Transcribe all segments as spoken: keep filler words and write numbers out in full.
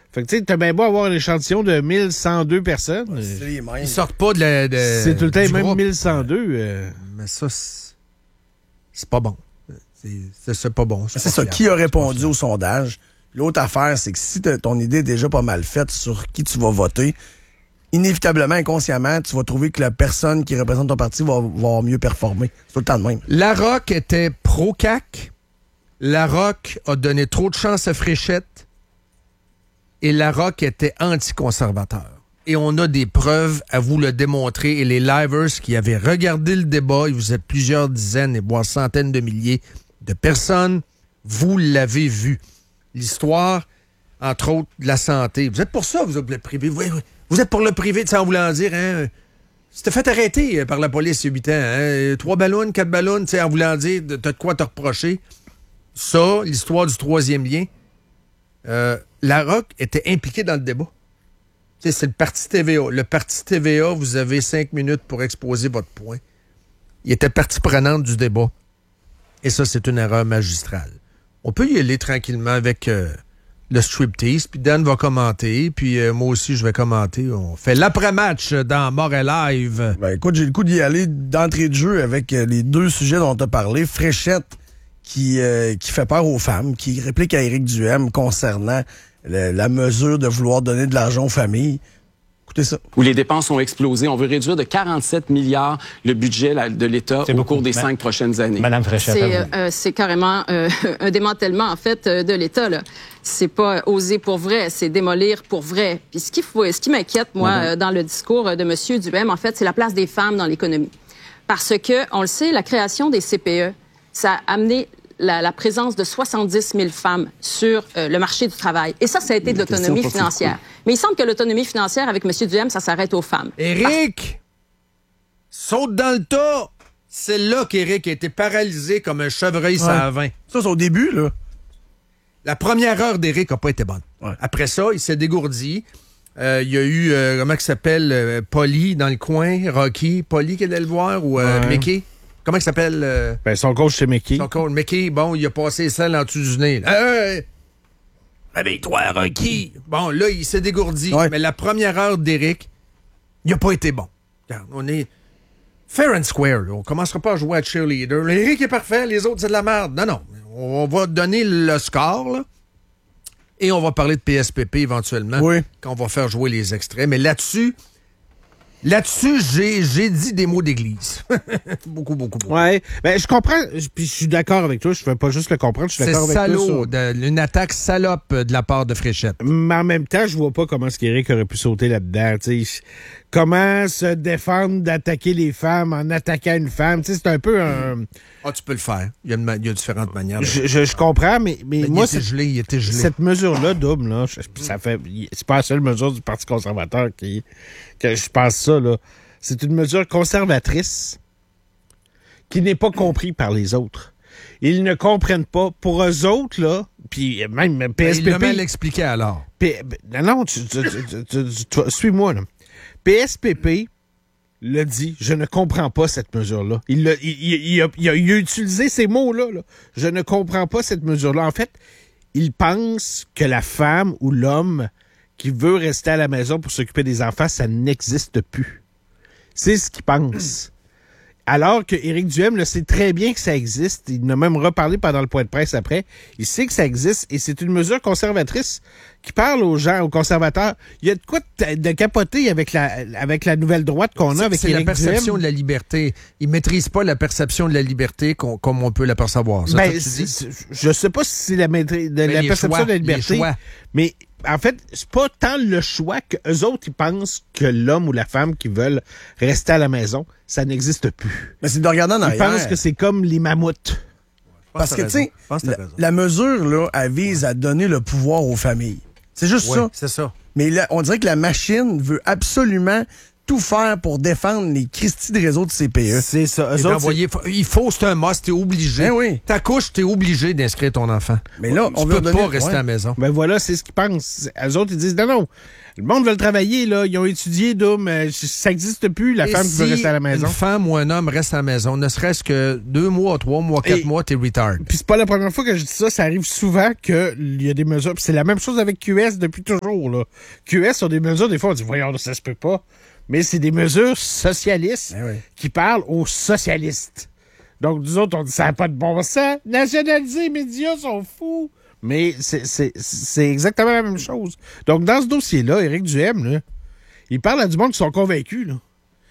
Fait que tu sais, t'as bien beau avoir un échantillon de mille cent deux personnes. Ouais, c'est les mêmes. Ils sortent pas de la... De, c'est tout le temps les mêmes groupe. mille cent deux. Euh... Mais ça, c'est, c'est pas bon. C'est, c'est, c'est pas bon. C'est, c'est ça. Qui a répondu au sondage? L'autre affaire, c'est que si ton idée est déjà pas mal faite sur qui tu vas voter, inévitablement, inconsciemment, tu vas trouver que la personne qui représente ton parti va, va mieux performer. C'est tout le temps de même. Larocque était pro-C A Q. Larocque a donné trop de chance à Fréchette. Et Larocque était anticonservateur. Et on a des preuves à vous le démontrer. Et les livers qui avaient regardé le débat, et vous êtes plusieurs dizaines et voire centaines de milliers de personnes, vous l'avez vu. L'histoire, entre autres, de la santé. Vous êtes pour ça, vous êtes le privé. Vous, vous êtes pour le privé, ça en voulant dire, hein? C'était fait arrêter par la police il y a huit ans. Hein? Trois ballons, quatre ballons, en voulant dire, t'as de quoi te reprocher. Ça, l'histoire du troisième lien. Euh, Larocque était impliqué dans le débat. T'sais, c'est le parti T V A. Le parti T V A, vous avez cinq minutes pour exposer votre point. Il était partie prenante du débat. Et ça, c'est une erreur magistrale. On peut y aller tranquillement avec euh, le striptease, puis Dan va commenter, puis euh, moi aussi, je vais commenter. On fait l'après-match dans Montréal Live. Ben, écoute, j'ai le coup d'y aller d'entrée de jeu avec euh, les deux sujets dont tu as parlé. Fréchette, qui, euh, qui fait peur aux femmes, qui réplique à Éric Duhem concernant le, la mesure de vouloir donner de l'argent aux familles. Écoutez ça. Où les dépenses ont explosé. On veut réduire de quarante-sept milliards le budget de l'État c'est au beaucoup. cours des Ma- cinq prochaines années. Madame Fréchette. C'est, euh, c'est carrément euh, un démantèlement, en fait, de l'État, là. C'est pas oser pour vrai, c'est démolir pour vrai. Puis ce qui, faut, ce qui m'inquiète, moi, mm-hmm. euh, dans le discours de M. Duhem, en fait, c'est la place des femmes dans l'économie. Parce que, on le sait, la création des C P E, ça a amené La, la présence de soixante-dix mille femmes sur euh, le marché du travail. Et ça, ça a été de l'autonomie financière. Mais il semble que l'autonomie financière avec M. Duhem, ça s'arrête aux femmes. Éric! Saute dans le tas! C'est là qu'Éric a été paralysé comme un chevreuil Ouais. sans vin. Ça, c'est au début, là. La première heure d'Éric n'a pas été bonne. Ouais. Après ça, il s'est dégourdi. Euh, il y a eu, euh, comment il s'appelle, euh, Polly dans le coin, Rocky. Polly qui allait le voir, ou euh, Ouais. Mickey? Comment il s'appelle? Euh, Ben, son coach, c'est Mickey. son coach, Mickey, bon, il a passé ça en dessous du nez. Là. Hey! Réveille-toi, Rocky! Bon, là, il s'est dégourdi. Ouais. Mais la première heure d'Éric, il n'a pas été bon. Regarde, on est fair and square. Là. On commencera pas à jouer à cheerleader. Éric est parfait, les autres, c'est de la merde. Non, non. On va donner le score, là. Et on va parler de P S P P éventuellement. Oui. Quand on va faire jouer les extraits. Mais là-dessus, là-dessus, j'ai, j'ai dit des mots d'église. beaucoup, beaucoup, beaucoup. Ouais. Ben, je comprends, puis je suis d'accord avec toi. Je ne veux pas juste le comprendre, je suis C'est d'accord avec toi. salaud, sur- de, une attaque salope de la part de Fréchette. Mais en même temps, je vois pas comment est-ce qu'Éric aurait pu sauter là-dedans. tu sais. Comment se défendre d'attaquer les femmes en attaquant une femme? Tu sais, c'est un peu un... Ah, tu peux le faire. Il y a, une ma- il y a différentes manières. de- Je, je, je comprends, mais, mais Mais moi, il était c'est- gelé, il était gelé. cette mesure-là, double, là, je- ça fait, c'est pas la seule mesure du Parti conservateur qui, que je pense ça, là. C'est une mesure conservatrice qui n'est pas comprise par les autres. Ils ne comprennent pas. Pour eux autres, là, puis même P Ben, S il P l'a P... mal expliqué alors. P- non, non, tu, tu- tu- tu- tu- tu- suis-moi, là. P S P P l'a dit, je ne comprends pas cette mesure-là. Il, l'a- il, il- il a, il a- il a utilisé ces mots-là. là. Je ne comprends pas cette mesure-là. En fait, il pense que la femme ou l'homme qui veut rester à la maison pour s'occuper des enfants, ça n'existe plus. C'est ce qu'il pense. Alors que Éric Duhem le sait très bien que ça existe. Il en a même reparlé pendant le point de presse après. Il sait que ça existe et c'est une mesure conservatrice qui parle aux gens, aux conservateurs. Il y a de quoi de, de capoter avec la, avec la nouvelle droite qu'on a C'est, avec c'est la Éric perception Duhem. de la liberté. Il ne maîtrise pas la perception de la liberté qu'on- comme on peut l'apercevoir. Ça, Ben, ça, tu c'est- dis? c'est- je sais pas si c'est la, maîtrise, de, Mais la les perception choix, de la les liberté, choix. mais en fait, c'est pas tant le choix que eux autres ils pensent que l'homme ou la femme qui veulent rester à la maison, ça n'existe plus. Mais c'est de regarder en Ils arrière. pensent que c'est comme les mammouths. Parce que, tu sais, Je pense que t'as la, raison. la mesure, là, elle vise à donner le pouvoir aux familles. C'est juste Ouais, ça. c'est ça. Mais là, on dirait que la machine veut absolument tout faire pour défendre les Christie de réseau de C P E. C'est ça. Eux autres, c'est- Il faut, c'est un must, t'es obligé. Ben oui. T'accouches, t'es obligé d'inscrire ton enfant. Mais là, tu on peux veut pas donner- rester ouais. à la maison. Ben voilà, c'est ce qu'ils pensent. Eux autres, ils disent, non, non, le monde veut le travailler, là. Ils ont étudié, là, mais ça n'existe plus, la Et femme qui veut si rester à la maison. une femme ou un homme reste à la maison, ne serait-ce que deux mois, trois mois, quatre Et- mois, t'es retard. Puis c'est pas la première fois que je dis ça, ça arrive souvent qu'il y a des mesures. Puis c'est la même chose avec Q S depuis toujours, là. Q S ont des mesures, des fois, on dit, voyons, ça se peut pas. Mais c'est des mesures socialistes Eh oui. qui parlent aux socialistes. Donc, nous autres, on dit, ça n'a pas de bon sens. Nationaliser, les médias sont fous. Mais c'est, c'est, c'est exactement la même chose. Donc, dans ce dossier-là, Éric Duhem, là, il parle à du monde qui sont convaincus, là.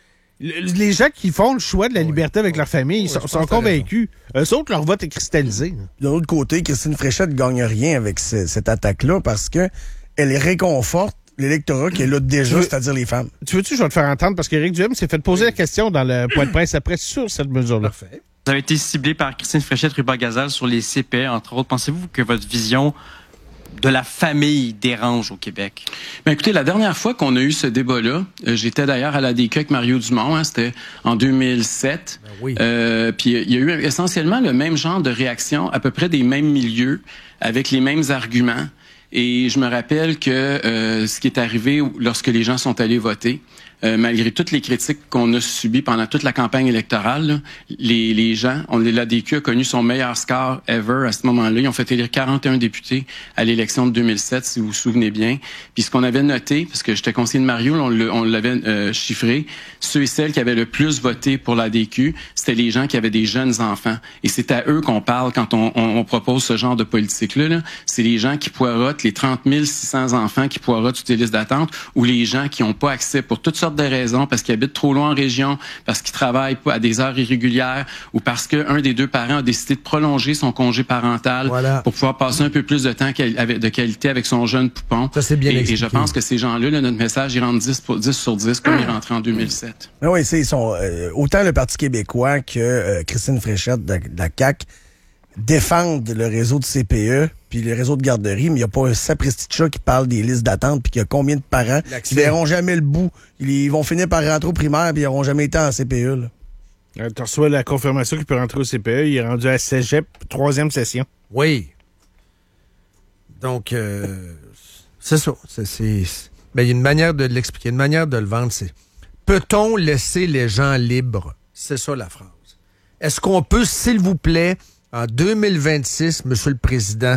Le- Les gens qui font le choix de la liberté avec leur famille, ils sont, je pense sont que t'as convaincus. Eux autres, leur vote est cristallisé. là. De l'autre côté, Christine Fréchette gagne rien avec ce- cette attaque-là parce que elle réconforte l'électorat qui est là déjà, veux- c'est-à-dire les femmes. Tu veux-tu, je vais te faire entendre, parce qu'Éric Duhem s'est fait poser la question dans le point de presse après sur cette mesure-là. Parfait. Vous avez été ciblé par Christine Fréchette-Rubin-Gazal sur les C P E, entre autres. Pensez-vous que votre vision de la famille dérange au Québec? Ben écoutez, la dernière fois qu'on a eu ce débat-là, euh, j'étais d'ailleurs à la D Q avec Mario Dumont, hein, c'était en deux mille sept. Ben oui. Euh, puis il y a eu essentiellement le même genre de réaction, à peu près des mêmes milieux, avec les mêmes arguments. Et je me rappelle que euh, ce qui est arrivé lorsque les gens sont allés voter, euh, malgré toutes les critiques qu'on a subies pendant toute la campagne électorale, là, les, les gens, on, l'A D Q a connu son meilleur score ever à ce moment-là. Ils ont fait élire quarante et un députés à l'élection de deux mille sept, si vous vous souvenez bien. Puis ce qu'on avait noté, parce que j'étais conseiller de Mario, on, le, on l'avait euh, chiffré, ceux et celles qui avaient le plus voté pour l'A D Q, c'était les gens qui avaient des jeunes enfants. Et c'est à eux qu'on parle quand on, on, on propose ce genre de politique-là. Là. C'est les gens qui poirotent, les trente mille six cents enfants qui poirotent toutes les listes d'attente, ou les gens qui n'ont pas accès pour toutes sortes de raisons, parce qu'ils habitent trop loin en région, parce qu'ils travaillent pas à des heures irrégulières, ou parce qu'un des deux parents a décidé de prolonger son congé parental Voilà. pour pouvoir passer un peu plus de temps quali- avec- de qualité avec son jeune poupon. Ça, c'est bien et, et expliqué. je pense que ces gens-là, là, notre message, il rentre dix, pour, dix sur dix comme il rentrait en deux mille sept. Ben oui, c'est, ils sont, euh, autant le Parti québécois que euh, Christine Fréchette de, de la C A Q défendent le réseau de C P E puis le réseau de garderie, mais il n'y a pas un sapristi de chat qui parle des listes d'attente puis qu'il y a combien de parents L'accès. qui verront jamais le bout. Ils, ils vont finir par rentrer au primaire puis ils n'auront jamais été en C P E. Là. Euh, Tu reçois la confirmation qu'il peut rentrer au C P E. Il est rendu à Cégep, troisième session. Oui. Donc, euh, c'est ça. C'est, c'est, c'est- ben, il y a une manière de l'expliquer, une manière de le vendre, c'est peut-on laisser les gens libres? C'est ça la phrase. Est-ce qu'on peut, s'il vous plaît, en deux mille vingt-six, Monsieur le Président,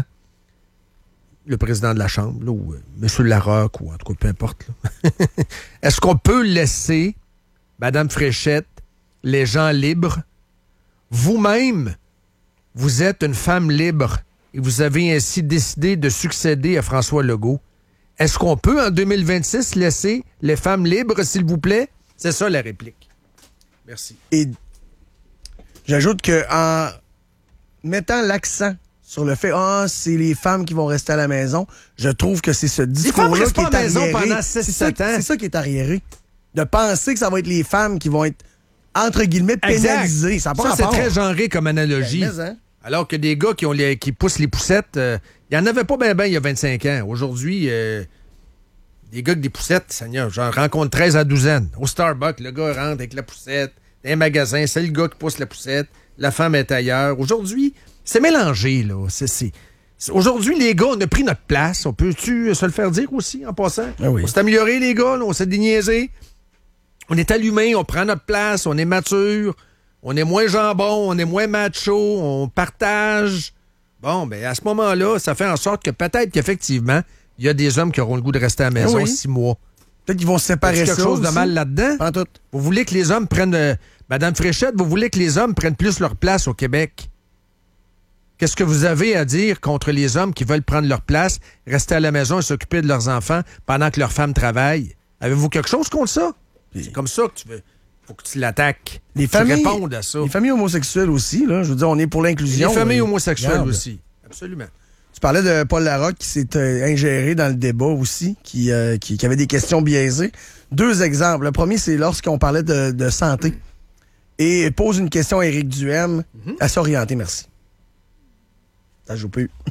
le président de la Chambre, là, ou euh, Monsieur Larocque, ou en tout cas, peu importe, là. Est-ce qu'on peut laisser, Madame Fréchette, les gens libres? Vous-même, vous êtes une femme libre et vous avez ainsi décidé de succéder à François Legault. Est-ce qu'on peut, en deux mille vingt-six, laisser les femmes libres, s'il vous plaît? C'est ça, la réplique. Merci. Et j'ajoute que en mettant l'accent sur le fait ah c'est les femmes qui vont rester à la maison, je trouve que c'est ce discours-là restent qui pas est à la maison arriéré. pendant six, C'est ça, sept ans. c'est ça qui est arriéré. De penser que ça va être les femmes qui vont être entre guillemets Exact. pénalisées. Ça n'a pas Ça, c'est rapport. très genré comme analogie. Ben, mais, hein. Alors que des gars qui, ont les, qui poussent les poussettes, euh, il n'y en avait pas bien ben il y a vingt-cinq ans. Aujourd'hui, euh, des gars avec des poussettes, Seigneur, j'en rencontre treize à douzaine. Au Starbucks, le gars rentre avec la poussette. Dans un magasin, c'est le gars qui pousse la poussette. La femme est ailleurs. Aujourd'hui, c'est mélangé, là. C'est, c'est, c'est- Aujourd'hui, les gars, on a pris notre place. On peut-tu se le faire dire aussi, en passant? Ah oui. On s'est amélioré, les gars, là, on s'est déniaisé. On est allumé, on prend notre place, on est mature, on est moins jambon, on est moins macho, on partage. Bon, ben à ce moment-là, ça fait en sorte que peut-être qu'effectivement, il y a des hommes qui auront le goût de rester à la maison Ah oui. six mois. Peut-être qu'ils vont se séparer Est-ce ça quelque chose de aussi. mal là-dedans? Pas en tout. Vous voulez que les hommes prennent... euh, Madame Fréchette, vous voulez que les hommes prennent plus leur place au Québec? Qu'est-ce que vous avez à dire contre les hommes qui veulent prendre leur place, rester à la maison et s'occuper de leurs enfants pendant que leurs femmes travaillent? Avez-vous quelque chose contre ça? C'est comme ça que tu veux. Faut que tu l'attaques. Les Faut que tu familles, répondes à ça. les familles homosexuelles aussi, là. Je veux dire, on est pour Les l'inclusion. familles mais- homosexuelles Regarde. aussi. Absolument. Tu parlais de Paul Larocque qui s'est euh, ingéré dans le débat aussi, qui, euh, qui, qui avait des questions biaisées. Deux exemples. Le premier, c'est lorsqu'on parlait de, de santé. Et pose une question à Éric Duhem. À s'orienter, merci. Ça joue plus.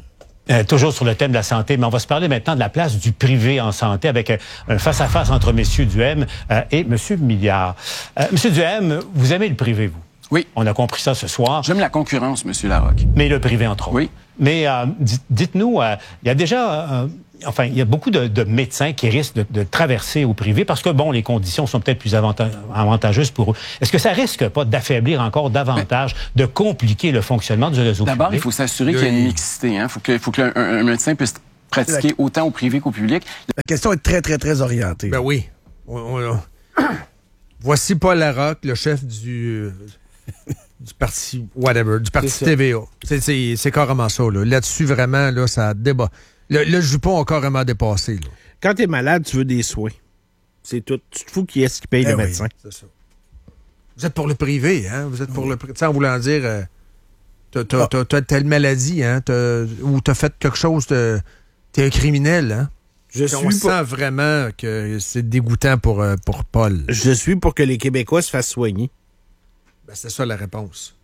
Euh, toujours sur le thème de la santé, mais on va se parler maintenant de la place du privé en santé avec euh, un face-à-face entre M. Duhem euh, et M. Milliard. Euh, M. Duhem, vous aimez le privé, vous? Oui. On a compris ça ce soir. J'aime la concurrence, M. Larocque. Mais le privé, entre autres. Oui. Mais euh, dites-nous, euh, il y a déjà... Euh, Enfin, il y a beaucoup de, de médecins qui risquent de, de traverser au privé parce que, bon, les conditions sont peut-être plus avanta- avantageuses pour eux. Est-ce que ça risque pas d'affaiblir encore davantage, mais, de compliquer le fonctionnement du réseau d'abord, public? Il faut s'assurer qu'il y a une mixité. Il hein? faut que, faut qu'un un, un médecin puisse pratiquer la... autant au privé qu'au public. La question est très, très, très orientée. Ben oui. On, on, on... Voici Paul Larocque, le chef du... du parti, whatever, du parti T V A. C'est, c'est, c'est carrément ça, là. Là-dessus, vraiment, là, ça débat. Le, le jupon a carrément dépassé, là. Quand t'es malade, tu veux des soins. C'est tout. Tu te fous qui est-ce qui paye eh le oui, médecin. C'est ça. Vous êtes pour le privé, hein? Vous êtes pour oui. le privé. En voulant dire, euh, t'as, t'as, t'as, t'as telle maladie, hein? T'as, ou t'as fait quelque chose de... T'es un criminel, hein? Je suis on pour... sent vraiment que c'est dégoûtant pour, euh, pour Paul. Je suis pour que les Québécois se fassent soigner. Ben, c'est ça la réponse.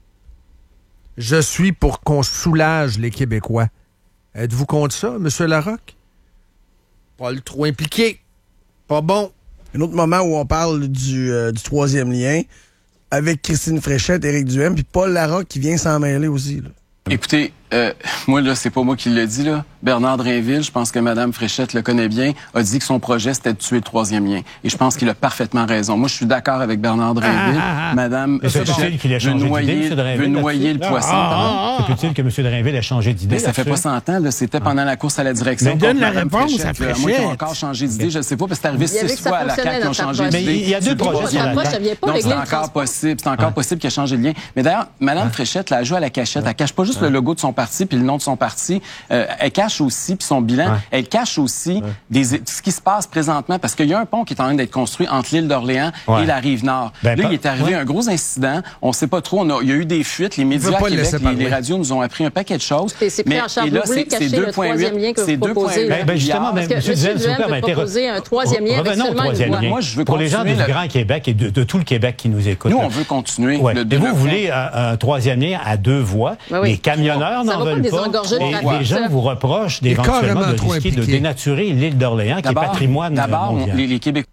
Je suis pour qu'on soulage les Québécois. Êtes-vous contre ça, M. Larocque? Pas le trop impliqué. Pas bon. Un autre moment où on parle du, euh, du troisième lien avec Christine Fréchette, Éric Duhem, puis Paul Larocque qui vient s'en mêler aussi, là. Écoutez, euh, moi, là, c'est pas moi qui l'ai dit, là. Bernard Drainville, je pense que Mme Fréchette le connaît bien, a dit que son projet, c'était de tuer le troisième lien. Et je pense qu'il a parfaitement raison. Moi, je suis d'accord avec Bernard Drainville. Ah, ah, ah. Madame Fréchette qu'il a veut noyer, veut noyer le poisson. Ah, ah, c'est utile que M. Drainville ait changé d'idée. Mais ça fait pas cent ans, là. C'était pendant la course à la direction. Mais donne la réponse à Fréchette. Moi, qui ont encore changé d'idée, je ne sais pas, parce que c'est arrivé six fois à la C A Q qui ont changé d'idée. Mais il y a deux projets sur la table. Donc, c'est encore possible. C'est encore possible qu'il ait changé de lien. Mais d'ailleurs, Mme Fréchette, là, elle joue à la cachette. Elle cache pas juste le logo de son parti puis le nom de son parti. Euh, elle cache aussi, puis son bilan, ouais. elle cache aussi ouais. des, ce qui se passe présentement, parce qu'il y a un pont qui est en train d'être construit entre l'île d'Orléans ouais. et la Rive-Nord. Ben, là, pas, il est arrivé ouais. un gros incident. On ne sait pas trop. On a, il y a eu des fuites. Les médias à Québec, les, les radios nous ont appris un paquet de choses. Et c'est pris en charge. Vous voulez cacher le troisième lien que vous proposez. Ben, ben justement, parce que M. Duhem veut proposer un troisième lien avec seulement une voix. Moi, je veux pour les gens du Grand Québec et de, de tout le Québec qui nous écoutent. Nous, on veut continuer. Ouais. Et vous voulez un, un troisième lien à deux voies. Les camionneurs n'en veulent pas. Les gens vous reprochent d'éventuellement de risquer de dénaturer l'île d'Orléans, qui est patrimoine d'abord, mondial. Les, les Québécois...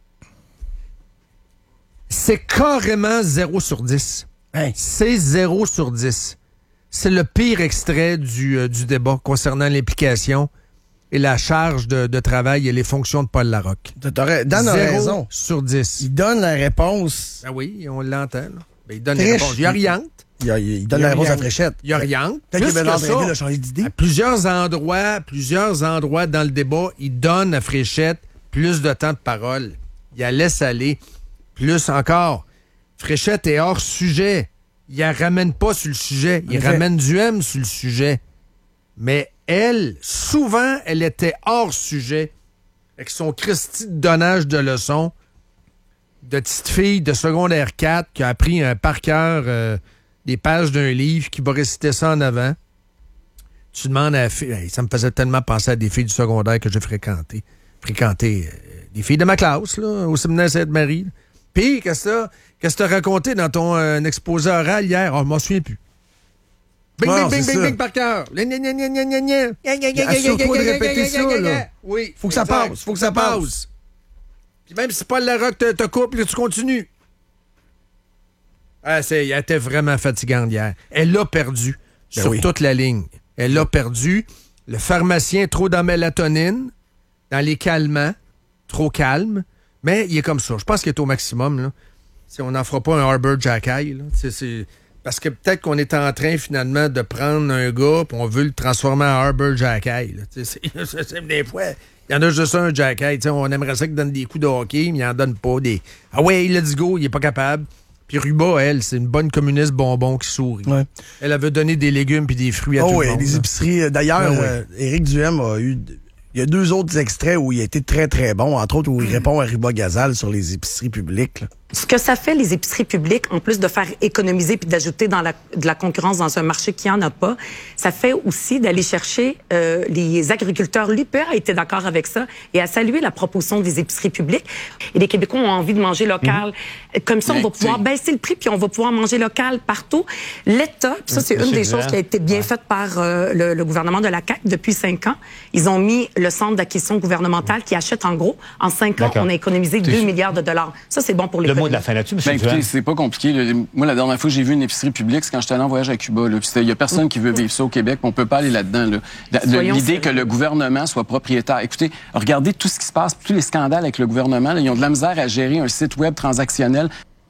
C'est carrément zéro sur dix. Hein? C'est zéro sur dix. C'est le pire extrait du, euh, du débat concernant l'implication et la charge de, de travail et les fonctions de Paul Larocque. Dan a raison. Sur dix. Il donne la réponse. Ben oui, on l'entend. Ben, il donne la réponse. Il oriente. Il, a, il donne il la réponse à Fréchette. Il oriente. Peut-être que Bernard Drainville a changé d'idée. À plusieurs endroits, plusieurs endroits dans le débat, il donne à Fréchette plus de temps de parole. Il la laisse aller. Plus encore, Fréchette est hors sujet. Il la ramène pas sur le sujet. Il okay. ramène Duhem sur le sujet. Mais elle, souvent, elle était hors sujet avec son Christy de donnage de leçons de petite fille de secondaire quatre qui a appris un par cœur euh, des pages d'un livre, qui va réciter ça en avant. Tu demandes à la fille... Hey, ça me faisait tellement penser à des filles du secondaire que j'ai fréquenté. Fréquenté euh, des filles de ma classe, là, au séminaire Sainte-Marie. Puis, qu'est-ce que qu'est-ce que tu as raconté dans ton euh, exposé oral hier? Oh, je m'en souviens plus. Bing, non, bing, bing, bing, bing, par cœur. Assure-toi de répéter ça, là. Oui. Faut que ça passe. Faut que ça passe. Puis même si Paul Larocque te, te coupe, là, tu continues. Ah, c'est, elle était vraiment fatigante hier. Elle l'a perdu ben sur oui. toute la ligne. Elle l'a perdu. Le pharmacien, trop dans mélatonine, dans les calmants, trop calme. Mais il est comme ça. Je pense qu'il est au maximum. Là. Si on n'en fera pas un Arbor Jackay. Là. C'est, c'est... Parce que peut-être qu'on est en train, finalement, de prendre un gars et on veut le transformer en Arbor Jackay. C'est, c'est, c'est des fois... Il y en a juste un, Jackay. On aimerait ça qu'il donne des coups de hockey, mais il n'en donne pas. Des... Ah ouais, let's go, il est pas capable. Puis Ruba, elle, c'est une bonne communiste bonbon qui sourit. Ouais. Elle avait donné des légumes puis des fruits à oh tout oui, le monde. Oh oui, des épiceries. D'ailleurs, ouais, ouais. Euh, Éric Duhem a eu... Il y a deux autres extraits où il a été très, très bon. Entre autres, où il répond à Ruba Gazal sur les épiceries publiques. Là. Ce que ça fait, les épiceries publiques, en plus de faire économiser puis d'ajouter dans la, de la concurrence dans un marché qui en a pas, ça fait aussi d'aller chercher euh, les agriculteurs. L'U P A a été d'accord avec ça et a salué la proposition des épiceries publiques. Et les Québécois ont envie de manger local. Mmh. Comme ça, mais on va pouvoir baisser le prix puis on va pouvoir manger local partout. L'État, ça, c'est mmh. une des choses qui a été bien ouais. faite par euh, le, le gouvernement de la C A Q depuis cinq ans. Ils ont mis le centre d'acquisition gouvernementale qui achète en gros. En cinq ans, on a économisé deux milliards de dollars. Ça, c'est bon pour les mot de la fin là-dessus, ben, écoutez, c'est pas compliqué. Là. Moi, la dernière fois que j'ai vu une épicerie publique, c'est quand j'étais allé en voyage à Cuba. Il y a personne qui veut vivre ça au Québec, on peut pas aller là-dedans. Là. L'idée que le gouvernement soit propriétaire. Écoutez, regardez tout ce qui se passe, tous les scandales avec le gouvernement. Là, ils ont de la misère à gérer un site web transactionnel.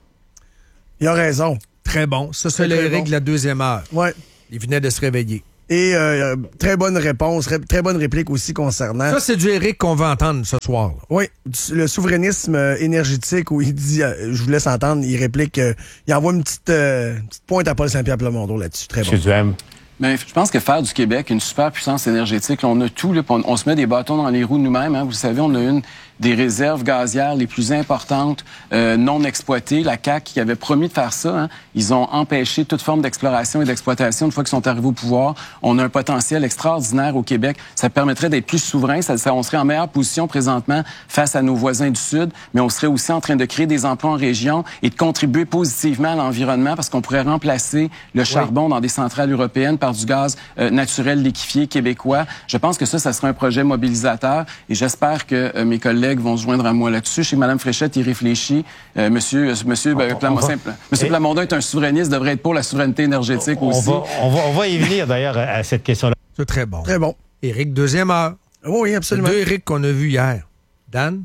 Il a raison. Très bon. Ça, c'est le Éric de la deuxième heure. Ouais. Il venait de se réveiller. Et euh, très bonne réponse, ré- très bonne réplique aussi concernant... Ça, c'est du Éric qu'on va entendre ce soir. Là. Oui, le souverainisme euh, énergétique où il dit, euh, je vous laisse entendre, il réplique, euh, il envoie une petite, euh, une petite pointe à Paul Saint-Pierre Plamondon là-dessus. Très bon. Duhem. Mais je pense que faire du Québec une super puissance énergétique, là, on a tout, là, on, on se met des bâtons dans les roues nous-mêmes. Hein, vous savez, on a une des réserves gazières les plus importantes euh, non exploitées. La C A Q qui avait promis de faire ça, hein, ils ont empêché toute forme d'exploration et d'exploitation une fois qu'ils sont arrivés au pouvoir. On a un potentiel extraordinaire au Québec. Ça permettrait d'être plus souverain. Ça, ça, on serait en meilleure position présentement face à nos voisins du Sud, mais on serait aussi en train de créer des emplois en région et de contribuer positivement à l'environnement parce qu'on pourrait remplacer le charbon oui. dans des centrales européennes par du gaz euh, naturel liquéfié québécois. Je pense que ça, ça serait un projet mobilisateur et j'espère que euh, mes collègues vont se joindre à moi là-dessus. Chez Mme Fréchette, il réfléchit. Euh, monsieur monsieur, ben, Plam- va... monsieur et... Plamondon est un souverainiste, devrait être pour la souveraineté énergétique on aussi. Va, on, va, on va y venir d'ailleurs à, à cette question-là. C'est très bon. Très bon. Éric, deuxième heure. Oui, absolument. C'est deux Éric qu'on a vus hier. Dan,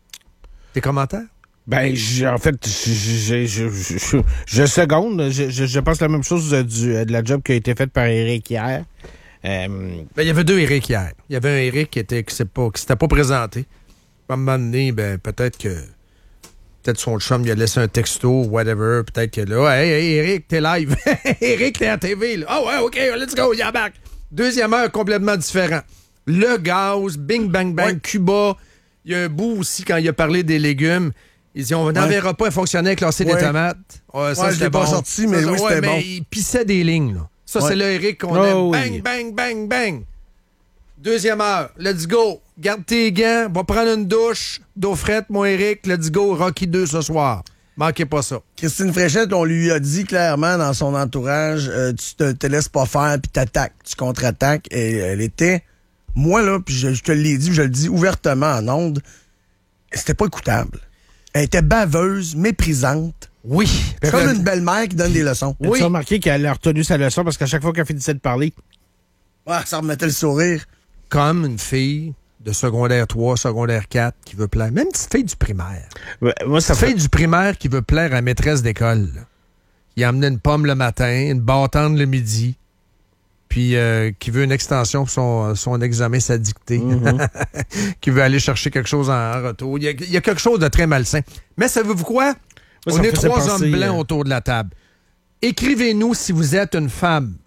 tes commentaires? Ben, j', en fait, je, je, je, je seconde. Je, je, je pense la même chose du, de la job qui a été faite par Éric hier. Euh... Ben, il y avait deux Éric hier. Il y avait un Éric qui était qui s'est pas, qui s'était pas présenté. À un moment donné, ben, peut-être que peut-être son chum il a laissé un texto, whatever. Peut-être que là, hey, hey, Éric, t'es live. Éric, t'es à T V. Là. Oh ouais, OK, let's go, y'a back. Deuxième heure, complètement différent. Le gaz, bing, bang, bang, ouais. Cuba. Il y a un bout aussi, quand il a parlé des légumes, il dit, on n'enverra ouais. pas un fonctionnaire classer ouais. des tomates. Ouais, ça, ouais, je l'ai bon. pas sorti, mais ça, oui, ouais, c'était mais bon. il pissait des lignes, là. Ça, ouais. c'est le Éric qu'on oh, aime. oui. Bang, bang, bang, bang. Deuxième heure, let's go. Garde tes gants, va prendre une douche. D'eau frette, mon Éric, let's go. Rocky deux ce soir. Manquez pas ça. Christine Fréchette, on lui a dit clairement dans son entourage, euh, tu te, te laisses pas faire puis t'attaques, tu contre-attaques. Et elle était, moi là, puis je, je te l'ai dit, je le dis ouvertement en ondes, c'était pas écoutable. Elle était baveuse, méprisante. Oui. Comme une belle-mère qui donne des leçons. Oui. Tu as remarqué qu'elle a retenu sa leçon parce qu'à chaque fois qu'elle finissait de parler, ouais, ça remettait le sourire. Comme une fille de secondaire trois, secondaire quatre qui veut plaire. Même une petite fille du primaire. Ouais, moi, ça une fait... fille du primaire qui veut plaire à la maîtresse d'école. Là. Il a amené une pomme le matin, une bâtonne le midi, puis euh, qui veut une extension pour son, son examen, sa dictée, mm-hmm. qui veut aller chercher quelque chose en, en retour. Il y, a, il y a quelque chose de très malsain. Mais savez-vous quoi? Moi, On est trois penser, hommes blancs euh... autour de la table. Écrivez-nous si vous êtes une femme.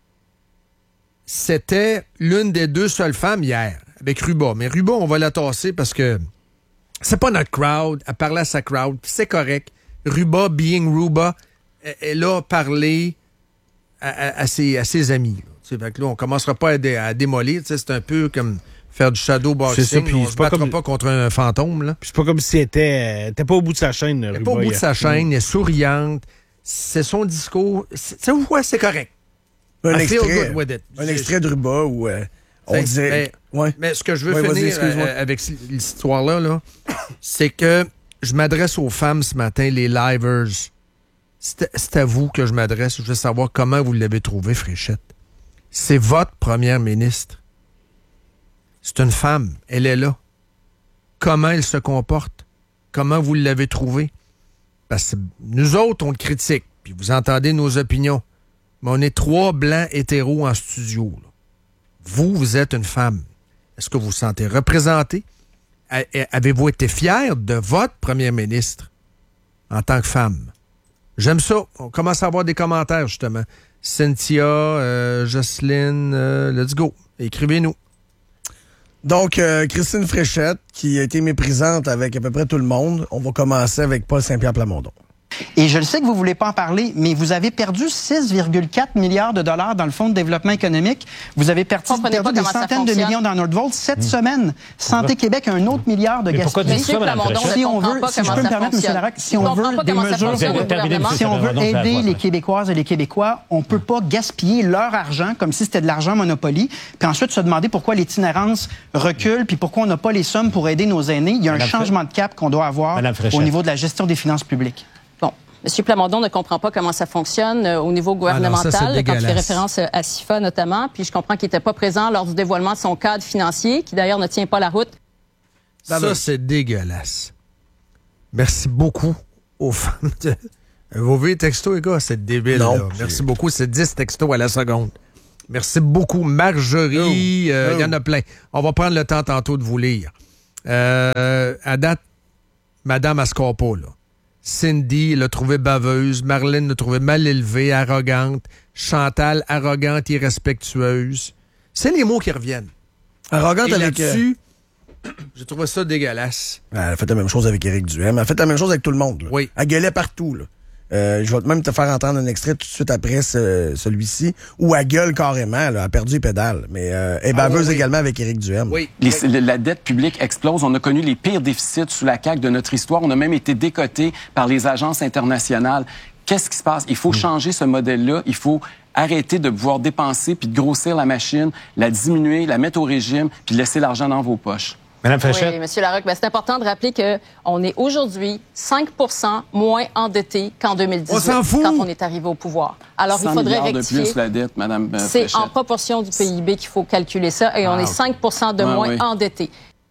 C'était l'une des deux seules femmes hier, avec Ruba. Mais Ruba, on va la tasser parce que c'est pas notre crowd. Elle parlait à sa crowd, puis c'est correct. Ruba, being Ruba, elle a parlé à, à, à, ses, à ses amis. Fait que là, on commencera pas à, dé, à démolir. C'est un peu comme faire du shadow boxing. C'est ça, puis on se battra comme... pas contre un fantôme. Là. C'est pas comme si elle était, était pas au bout de sa chaîne. Elle est pas au bout de sa chaîne, elle est souriante. C'est son discours. C'est, ouais, c'est correct. Un extrait, un extrait de Ruba où euh, on c'est, disait... Mais, ouais. mais ce que je veux ouais, finir euh, avec cette histoire-là, là, c'est que je m'adresse aux femmes ce matin, les livers. C'est, c'est à vous que je m'adresse. Je veux savoir comment vous l'avez trouvé, Fréchette. C'est votre première ministre. C'est une femme. Elle est là. Comment elle se comporte? Comment vous l'avez trouvée? Parce que nous autres, on le critique. Puis vous entendez nos opinions. Mais on est trois blancs hétéros en studio. Là. Vous, vous êtes une femme. Est-ce que vous vous sentez représenté? Avez-vous été fier de votre premier ministre en tant que femme? J'aime ça. On commence à avoir des commentaires, justement. Cynthia, euh, Jocelyne, euh, let's go. Écrivez-nous. Donc, euh, Christine Fréchette, qui a été méprisante avec à peu près tout le monde. On va commencer avec Paul Saint-Pierre Plamondon. Et je le sais que vous ne voulez pas en parler, mais vous avez perdu six virgule quatre milliards de dollars dans le Fonds de développement économique. Vous avez perdu, perdu des centaines de millions dans Nordvolt cette mmh. semaine. Santé Québec, un autre milliard de gaspillage. Monsieur Plamondon, si on veut, si je peux me permettre, M. Larac, si on veut des mesures, si on veut aider les Québécoises et les Québécois, on ne peut pas gaspiller leur argent comme si c'était de l'argent Monopoly, puis ensuite se demander pourquoi l'itinérance recule, puis pourquoi on n'a pas les sommes pour aider nos aînés. Il y a un changement de cap qu'on doit avoir au niveau de la gestion des finances publiques. M. Plamondon ne comprend pas comment ça fonctionne euh, au niveau gouvernemental, ah non, ça, quand il fait référence à S I F A notamment. Puis je comprends qu'il n'était pas présent lors du dévoilement de son cadre financier, qui d'ailleurs ne tient pas la route. Ça, ça c'est dégueulasse. Merci beaucoup aux femmes. De... Vos vieux textos, les gars, c'est débile. Non, là. Merci beaucoup. C'est dix textos à la seconde. Merci beaucoup. Marjorie, il oh. euh, oh. y en a plein. On va prendre le temps tantôt de vous lire. Euh, à date, Madame Ascorpo, là. Cindy l'a trouvée baveuse, Marlène l'a trouvée mal élevée, arrogante, Chantal, arrogante, irrespectueuse. C'est les mots qui reviennent. Arrogante Et avec... là-dessus, euh... j'ai trouvé ça dégueulasse. Elle a fait la même chose avec Éric Duhem. Elle a fait la même chose avec tout le monde. Là. Oui. Elle gueulait partout. Là. Euh, je vais même te faire entendre un extrait tout de suite après ce, celui-ci, où elle gueule carrément, là, elle a perdu les pédales. Mais euh, elle est baveuse ah, oui, oui. également avec Éric Duhem. Oui. Les, la dette publique explose. On a connu les pires déficits sous la C A Q de notre histoire. On a même été décotés par les agences internationales. Qu'est-ce qui se passe? Il faut mmh. changer ce modèle-là. Il faut arrêter de pouvoir dépenser puis de grossir la machine, la diminuer, la mettre au régime puis laisser l'argent dans vos poches. Madame Fréchette. Oui, M. Larocque, ben, c'est important de rappeler qu'on est aujourd'hui cinq pour cent moins endetté qu'en deux mille dix-huit, on s'en fout. quand on est arrivé au pouvoir. Alors, il faudrait rectifier. De plus la dette, Madame euh, C'est Fréchette. En proportion du P I B qu'il faut calculer ça, et wow. on est cinq pour cent de ouais, moins oui. endetté.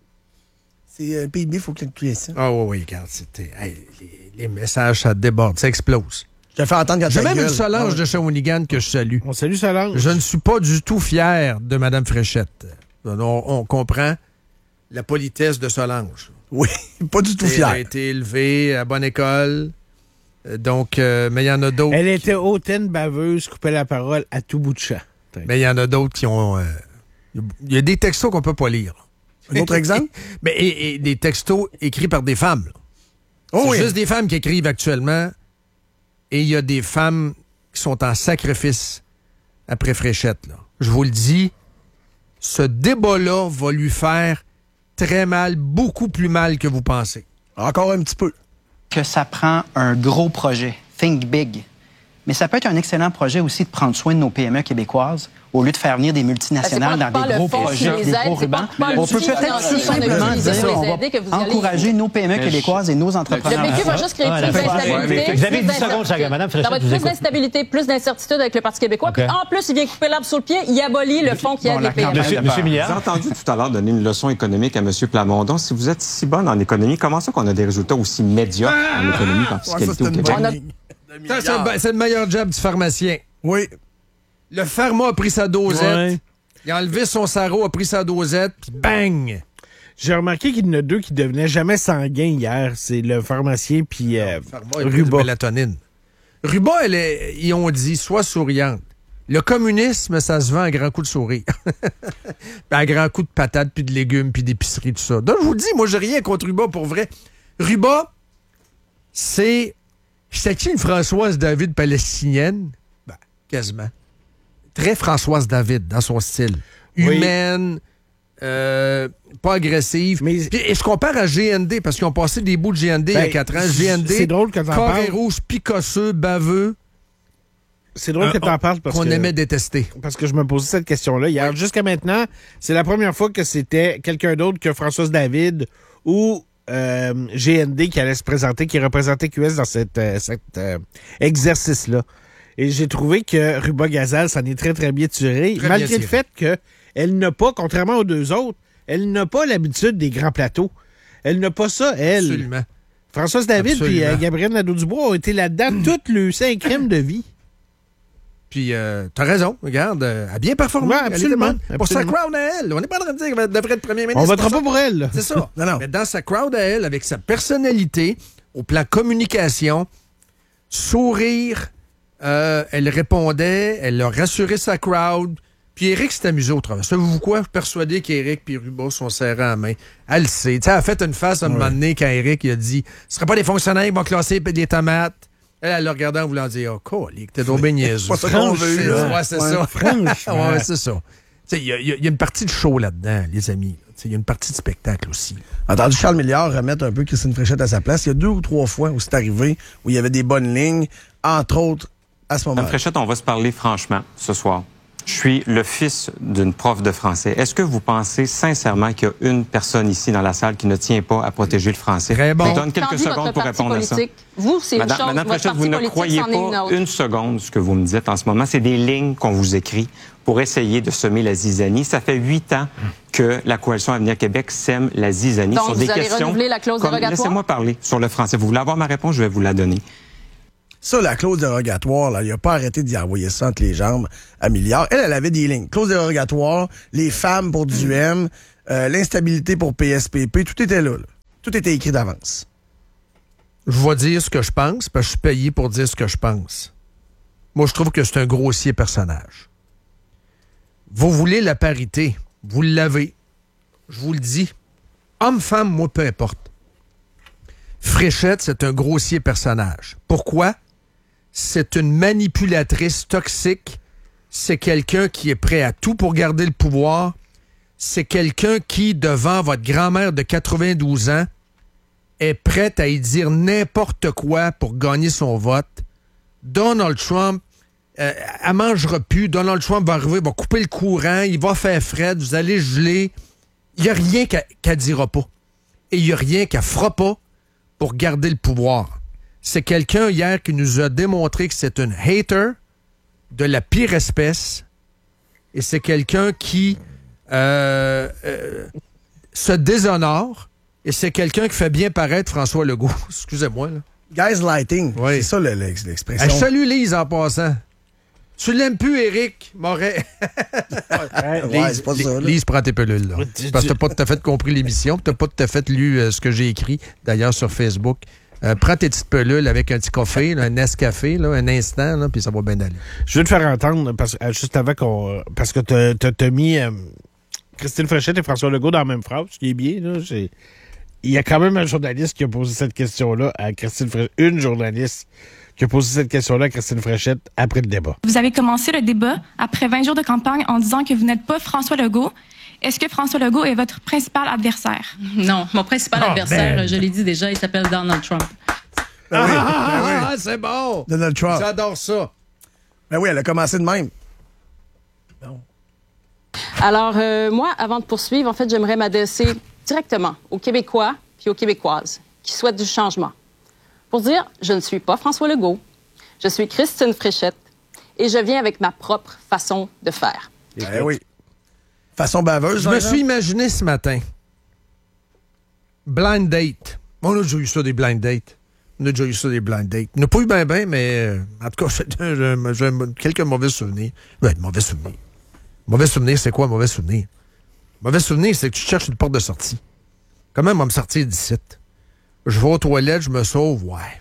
C'est euh, P I B, il faut calculer ça. Ah oui, oui, regarde, c'était... Hey, les, les messages, ça déborde, ça explose. Je te fais entendre quand J'ai même une Solange ah, de Shawinigan que je salue. On salue Solange. Je ne suis pas du tout fier de Mme Fréchette. On, on comprend la politesse de Solange. Oui, pas du tout fier. Elle a été élevée à bonne école. Donc, euh, mais il y en a d'autres. Elle était hautaine, baveuse, coupait la parole à tout bout de champ. Mais il y en a d'autres qui ont... Il euh, y a des textos qu'on peut pas lire. Un autre exemple? Mais, et, et des textos écrits par des femmes. Oh, c'est oui. juste des femmes qui écrivent actuellement. Et il y a des femmes qui sont en sacrifice après Fréchette. Là. Je vous le dis, ce débat-là va lui faire très mal, beaucoup plus mal que vous pensez. Encore un petit peu. Que ça prend un gros projet. Think big. Mais ça peut être un excellent projet aussi de prendre soin de nos P M E québécoises au lieu de faire venir des multinationales dans des gros projets, des gros rubans. On peut peut-être tout simplement dire on va encourager nos P M E québécoises et nos entrepreneurs. Le P Q va juste créer plus d'instabilité. Vous avez dix secondes, chacun. Madame Fréchette, ça va être plus d'instabilité, plus d'incertitude avec le Parti québécois. Puis en plus, il vient couper l'arbre sous le pied. Il abolit le fonds qui aide les P M E. Monsieur Milliard. J'ai entendu tout à l'heure donner une leçon économique à M. Plamondon. Si vous êtes si bonne en économie, comment ça qu'on a des résultats aussi médiocres en économie qu'en fiscalité au Québec? Ça, c'est le meilleur job du pharmacien. Oui. Le pharma a pris sa dosette. Ouais. Il a enlevé son sarreau, a pris sa dosette, puis bang! J'ai remarqué qu'il y en a deux qui devenaient jamais sanguins hier. C'est le pharmacien puis euh, Ruba. Mélatonine. Ruba, elle est, ils ont dit, sois souriante. Le communisme, ça se vend à grands coups de sourire. À grands coups de patates, puis de légumes, puis d'épicerie, tout ça. Donc, je vous le dis, moi, j'ai rien contre Ruba, pour vrai. Ruba, c'est... C'était-tu une Françoise David palestinienne? Ben, quasiment. Très Françoise David dans son style. Oui. Humaine, euh, pas agressive. Mais... Puis, et je compare à G N D, parce qu'ils ont passé des bouts de G N D ben, il y a quatre ans. G N D, c'est drôle que t'en carré rouge, picosseux, baveux. C'est drôle euh, que t'en parles parce qu'on que... aimait détester. Parce que je me posais cette question-là hier. Oui. Jusqu'à maintenant, c'est la première fois que c'était quelqu'un d'autre que Françoise David ou... Euh, G N D qui allait se présenter, qui représentait Q S dans cet euh, cet, euh, exercice-là. Et j'ai trouvé que Ruba Gazal s'en est très, très bien tirée, très malgré bien tiré. le fait qu'elle n'a pas, contrairement aux deux autres, elle n'a pas l'habitude des grands plateaux. Elle n'a pas ça, elle. Absolument. Françoise David et euh, Gabrielle Nadeau-Dubois ont été là-dedans mmh. toutes les cinq crimes de vie. Puis, euh, t'as raison, regarde, euh, elle a bien performé. Ouais, absolument, absolument. Pour sa crowd à elle. On n'est pas en train de dire qu'elle devrait être premier ministre. On votera pas pour elle. C'est ça. non, non. Mais dans sa crowd à elle, avec sa personnalité, au plan communication, sourire, euh, elle répondait, elle a rassuré sa crowd, Puis Éric s'est amusé au travail. Savez-vous quoi? Je suis persuadé qu'Éric et Ruba sont serrés à la main. Elle le sait. Tu sais, elle a fait une face à un ouais. moment donné quand Éric il a dit « Ce ne sera pas des fonctionnaires qui vont classer des tomates. » Elle, elle l'a regardé en voulant dire « Oh, colique, t'es trop bien niaiseux. » C'est pas ça qu'on veut, là. Ouais, c'est ouais, ça. Franchement. Ouais, c'est ça. Il y, y, y a une partie de show là-dedans, les amis. Il y a une partie de spectacle aussi. Entendu Charles Milliard remettre un peu Christine Fréchette à sa place. Il y a deux ou trois fois où c'est arrivé, où il y avait des bonnes lignes, entre autres, à ce moment-là. Madame Fréchette, on va se parler franchement ce soir. Je suis le fils d'une prof de français. Est-ce que vous pensez sincèrement qu'il y a une personne ici dans la salle qui ne tient pas à protéger le français? Très bon. Je vous donne quelques secondes pour répondre politique. à ça. Vous, c'est une Madame, chose. Madame Votre Fréchette, vous ne croyez pas une, une seconde ce que vous me dites en ce moment. C'est des lignes qu'on vous écrit pour essayer de semer la zizanie. Ça fait huit ans que la Coalition Avenir Québec sème la zizanie Donc, sur vous des allez questions. renouveler la clause comme... dérogatoire? Laissez-moi parler sur le français. Vous voulez avoir ma réponse? Je vais vous la donner. Ça, la clause dérogatoire, là, il n'a pas arrêté d'y envoyer ça entre les jambes à Milliard. Elle, elle avait des lignes. Clause dérogatoire, les femmes pour du M, euh, l'instabilité pour P S P P, tout était là, là. Tout était écrit d'avance. Je vais dire ce que je pense, parce que je suis payé pour dire ce que je pense. Moi, je trouve que c'est un grossier personnage. Vous voulez la parité, vous l'avez. Je vous le dis. Homme-femme, moi, peu importe. Fréchette, c'est un grossier personnage. Pourquoi? C'est une manipulatrice toxique. C'est quelqu'un qui est prêt à tout pour garder le pouvoir. C'est quelqu'un qui, devant votre grand-mère de quatre-vingt-douze ans, est prête à y dire n'importe quoi pour gagner son vote. Donald Trump, euh, elle mangera plus. Donald Trump va arriver, va couper le courant, il va faire fret, vous allez geler. Il n'y a rien qu'elle qu'elle dira pas. Et il n'y a rien qu'elle fera pas pour garder le pouvoir. C'est quelqu'un hier qui nous a démontré que c'est une hater de la pire espèce. Et c'est quelqu'un qui euh, euh, se déshonore. Et c'est quelqu'un qui fait bien paraître François Legault. Excusez-moi, là. Gaslighting. Oui. C'est ça le, l'expression. Elle salue Lise en passant. Tu l'aimes plus, Éric Moret. ouais, Lise, c'est pas ça, là. Lise, prends tes pelules, là. Parce que t'as pas tout à fait compris l'émission, t'as pas tout à fait lu euh, ce que j'ai écrit, d'ailleurs, sur Facebook. Euh, prends tes petites pelules avec un petit café, là, un Nescafé, là, un instant, là, puis ça va bien aller. Je veux te faire entendre, parce, euh, juste avant qu'on... Parce que t'as, t'as, t'as mis euh, Christine Fréchette et François Legault dans la même phrase, ce qui est bien, là. C'est... Il y a quand même un journaliste qui a posé cette question-là à Christine Fréchette. Une journaliste qui a posé cette question-là à Christine Fréchette après le débat. Vous avez commencé le débat après vingt jours de campagne en disant que vous n'êtes pas François Legault. Est-ce que François Legault est votre principal adversaire? Non, mon principal oh, adversaire, ben. je l'ai dit déjà, il s'appelle Donald Trump. Ben oui, ah, ben oui. C'est bon! Donald Trump. J'adore ça. Ben oui, elle a commencé de même. Non. Alors, euh, moi, avant de poursuivre, en fait, j'aimerais m'adresser directement aux Québécois puis aux Québécoises qui souhaitent du changement. Pour dire, je ne suis pas François Legault, je suis Christine Fréchette et je viens avec ma propre façon de faire. Eh oui. Façon baveuse. Je me suis imaginé ce matin. Blind date. On a déjà eu ça, des blind dates. On a déjà eu ça, des blind dates. On n'a pas eu ben ben, mais euh, en tout cas, j'ai, j'ai quelques mauvais souvenirs. Ben, mauvais souvenirs. Mauvais souvenir, c'est quoi, mauvais souvenir? Mauvais souvenir, c'est que tu cherches une porte de sortie. Comment on va me sortir d'ici? Je vais aux toilettes, je me sauve, ouais.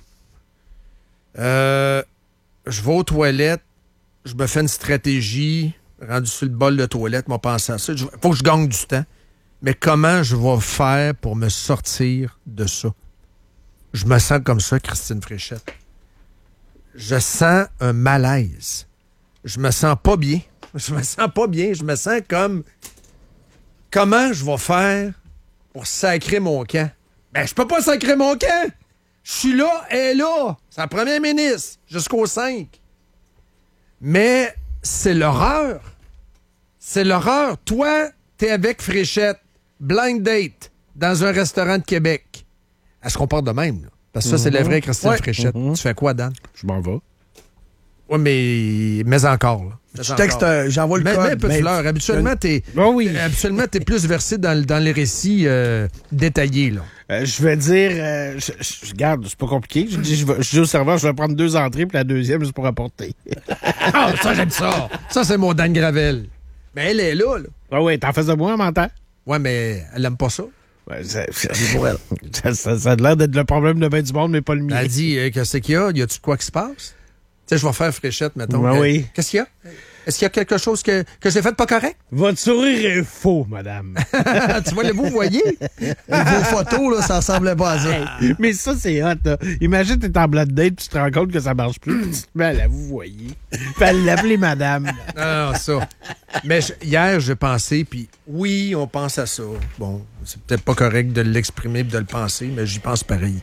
Euh, je vais aux toilettes, je me fais une stratégie, rendu sur le bol de toilette, m'a pensé à ça. Il faut que je gagne du temps. Mais comment je vais faire pour me sortir de ça? Je me sens comme ça, Christine Fréchette. Je sens un malaise. Je me sens pas bien. Je me sens pas bien. Je me sens comme... Comment je vais faire pour sacrer mon camp? Ben, je peux pas sacrer mon camp! Je suis là, elle est là! C'est la première ministre, jusqu'au cinq. Mais c'est l'horreur. C'est l'horreur. Toi, t'es avec Fréchette, blind date, dans un restaurant de Québec. Elle se comporte de même, là. Parce que ça, mm-hmm. c'est la vraie Christine ouais. Fréchette. Mm-hmm. Tu fais quoi, Dan? Je m'en vais. Oui, mais... Mais encore, là. Je texte, euh, j'envoie le mais, code. Mais un peu de fleurs. Habituellement, t'es, oh oui. habituellement, t'es plus versé dans, dans les récits euh, détaillés, là. Euh, je vais dire... Euh, je, je, regarde, c'est pas compliqué. Je dis, je, vais, je dis au serveur, je vais prendre deux entrées, puis la deuxième, juste pour apporter. Ah, ça, j'aime ça. Ça, c'est mon Dan Gravel. Mais elle est là, là. Ah oui, t'en fais de moi, m'entends? Ouais, mais elle aime pas ça. Ouais, ça, c'est pour elle. Ça, ça, ça a l'air d'être le problème de bien du monde, mais pas le mien. Elle dit, euh, qu'est-ce qu'il y a? Y a-tu quoi qui se passe? Tu sais, je vais faire Fréchette, mettons. Ben oui. Qu'est-ce qu'il y a? Est-ce qu'il y a quelque chose que, que j'ai fait de pas correct? Votre sourire est faux, madame. Tu vois, vous voyez? Vos photos, là, ça ressemblait pas à ça. Mais ça, c'est hot, là. Imagine, t'es en blind date, puis tu te rends compte que ça marche plus, puis tu te mets à la vous voyez. Puis à l'appeler madame. Non, non, ça. Mais je, hier, j'ai pensé, puis oui, on pense à ça. Bon, c'est peut-être pas correct de l'exprimer et de le penser, mais j'y pense pareil.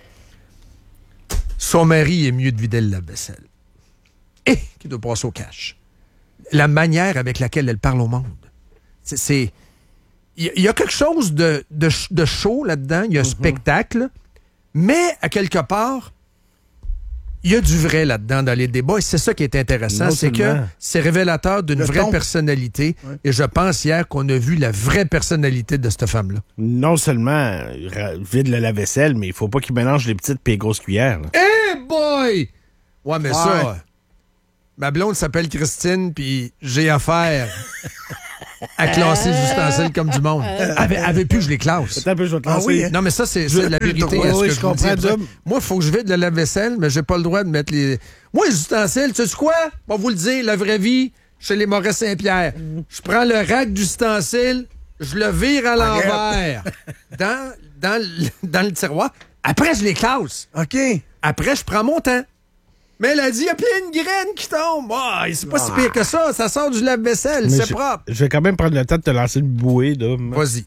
Son mari est mieux de vider le lave-vaisselle. Et qui doit passer au cash. La manière avec laquelle elle parle au monde. C'est... c'est il y, y a quelque chose de, de, de chaud là-dedans, il y a un mm-hmm. spectacle, mais à quelque part, il y a du vrai là-dedans dans les débats, et c'est ça qui est intéressant, non c'est seulement. que c'est révélateur d'une le vraie ton. personnalité, ouais. et je pense hier qu'on a vu la vraie personnalité de cette femme-là. Non seulement vide le lave-vaisselle, mais il faut pas qu'il mélange les petites et les grosses cuillères. Eh hey boy! Ouais, mais ouais. ça... Ma blonde s'appelle Christine, puis j'ai affaire à classer les ustensiles comme du monde. Avait, avait plus, je les classe. Attends un peu, je vais te classer. Ah oui, hein? Non, mais ça, c'est, c'est la vérité. Oui, oui, je, je comprends. Moi, il faut que je vide le lave-vaisselle, mais j'ai pas le droit de mettre les... Moi, les ustensiles, tu sais quoi? On va vous le dire, la vraie vie, chez les Moret Saint-Pierre. Je prends le rack d'ustensiles, je le vire à l'envers dans, dans, le, dans le tiroir. Après, je les classe. OK. Après, je prends mon temps. Mais elle a dit, il y a plein de graines qui tombent. Oh, c'est pas ah. si pire que ça. Ça sort du lave-vaisselle. Mais c'est je, propre. Je vais quand même prendre le temps de te lancer une bouée, là. Vas-y.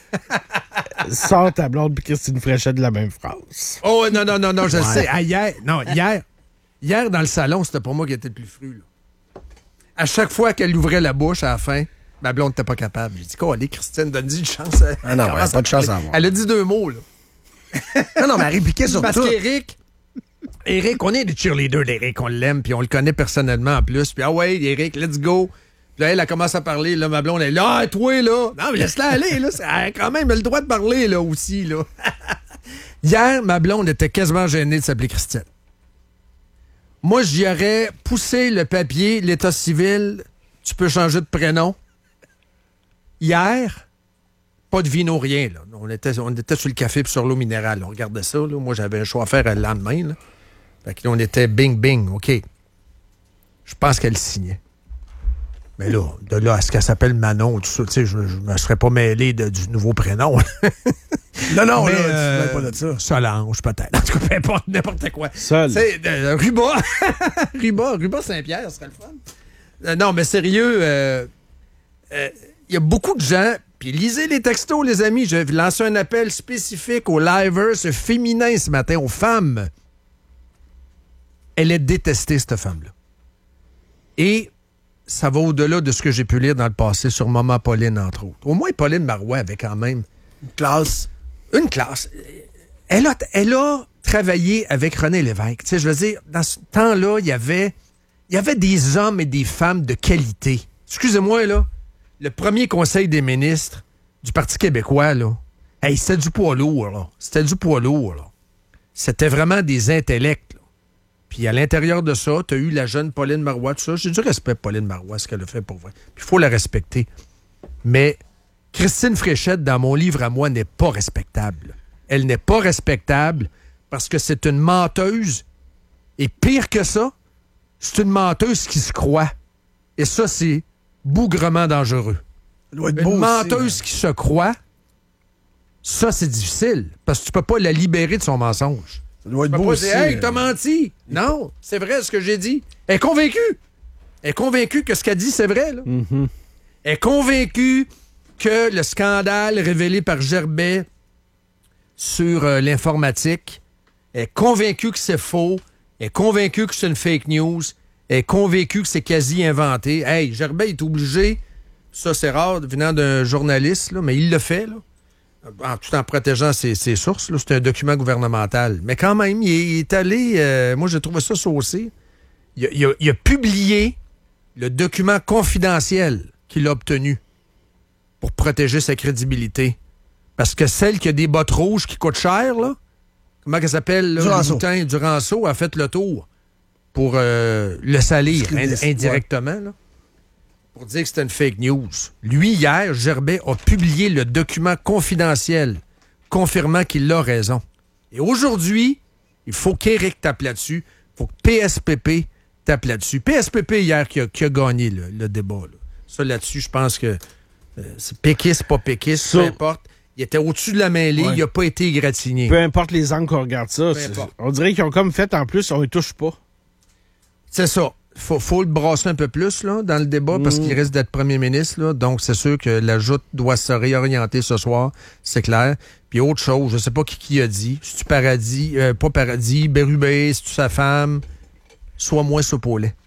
Sors ta blonde et Christine Fréchette de la même phrase. Oh, non, non, non, non, je ouais. sais. Ah, hier, non, hier, hier, dans le salon, c'était pour moi qui était le plus fru, là. À chaque fois qu'elle ouvrait la bouche à la fin, ma blonde n'était pas capable. J'ai dit, quoi, allez, Christine, donne-y une chance. Ah non, elle n'a pas de chance à avoir. Elle a dit deux mots, là. non, non, mais elle répliquait sur Parce tout. Parce qu'Éric, Éric, on est des cheerleaders d'Éric, on l'aime, puis on le connaît personnellement en plus. Puis ah ouais, Éric, let's go. Puis là, elle a commencé à parler, là, ma blonde, elle est là, ah, toi, là. Non, mais laisse-la aller, là. Elle a quand même le droit de parler, là, aussi, là. Hier, ma blonde était quasiment gênée de s'appeler Christine. Moi, j'y aurais poussé le papier, l'état civil, tu peux changer de prénom. Hier, pas de vino, rien, là. On était, on était sur le café puis sur l'eau minérale. On regardait ça, là. Moi, j'avais un choix à faire le lendemain, là. Fait que là, on était bing, bing, OK. Je pense qu'elle signait. Mais là, de là à ce qu'elle s'appelle Manon, tout ça, tu sais, je, je me serais pas mêlé de, du nouveau prénom. non, non, mais, là, euh, tu ne pas de ça. Solange, peut-être. En tout cas, peu importe, n'importe quoi. Seul. Tu sais, euh, Ruba. Ruba, Ruba Saint-Pierre, ce serait le fun. Euh, non, mais sérieux, il euh, euh, y a beaucoup de gens... Puis lisez les textos, les amis. J'ai lancé un appel spécifique aux livers féminins ce matin, aux femmes. Elle est détestée, cette femme-là. Et ça va au-delà de ce que j'ai pu lire dans le passé sur Maman Pauline, entre autres. Au moins, Pauline Marois avait quand même... Une classe. Une classe. Elle a, elle a travaillé avec René Lévesque. Tu sais, je veux dire, dans ce temps-là, il y avait, il y avait des hommes et des femmes de qualité. Excusez-moi, là. Le premier conseil des ministres du Parti québécois, là, hey, c'était du poids lourd, là. C'était du poids lourd, là. C'était vraiment des intellects, là. Puis à l'intérieur de ça, tu as eu la jeune Pauline Marois, tout ça. J'ai du respect pour Pauline Marois, ce qu'elle a fait pour vrai. Puis il faut la respecter. Mais Christine Fréchette, dans mon livre à moi, n'est pas respectable. Elle n'est pas respectable parce que c'est une menteuse. Et pire que ça, c'est une menteuse qui se croit. Et ça, c'est bougrement dangereux. Une menteuse aussi, hein. qui se croit, ça, c'est difficile. Parce que tu peux pas la libérer de son mensonge. Ça doit être tu peux beau pas aussi, dire, hey, euh... t'as menti. Non, c'est vrai ce que j'ai dit. Elle est convaincue. Elle est convaincue que ce qu'elle dit, c'est vrai. Là. Mm-hmm. Elle est convaincue que le scandale révélé par Gerbet sur euh, l'informatique, elle est convaincue que c'est faux. Elle est convaincue que c'est une fake news. Elle est convaincue que c'est quasi inventé. Hey, Gerbet est obligé, ça c'est rare venant d'un journaliste, là, mais il le fait, là, en, tout en protégeant ses, ses sources. Là, c'est un document gouvernemental. Mais quand même, il est, il est allé, euh, moi j'ai trouvé ça saucé. Il a, il, a, il a publié le document confidentiel qu'il a obtenu pour protéger sa crédibilité. Parce que celle qui a des bottes rouges qui coûtent cher, là, comment elle s'appelle? Là, Duranceau. Le boutin Duranceau a fait le tour pour euh, le salir ind- indirectement, là, pour dire que c'était une fake news. Lui, hier, Gerbet a publié le document confidentiel confirmant qu'il a raison. Et aujourd'hui, il faut qu'Éric tape là-dessus. Il faut que P S P P tape là-dessus. P S P P hier qui a, qui a gagné le, le débat. Là. Ça, là-dessus, je pense que euh, c'est péquiste, pas péquiste, so, peu importe. Il était au-dessus de la mêlée, ouais. Il n'a pas été égratigné. Peu importe les angles qu'on regarde ça, on dirait qu'ils ont comme fait, en plus, on ne touche pas. C'est ça. Faut, faut le brasser un peu plus là, dans le débat mmh. parce qu'il risque d'être premier ministre. Là, donc, c'est sûr que la joute doit se réorienter ce soir, c'est clair. Puis autre chose, je sais pas qui, qui a dit. C'est-tu Paradis, euh, pas Paradis, Bérubé, c'est-tu sa femme? Sois moins soupe au lait.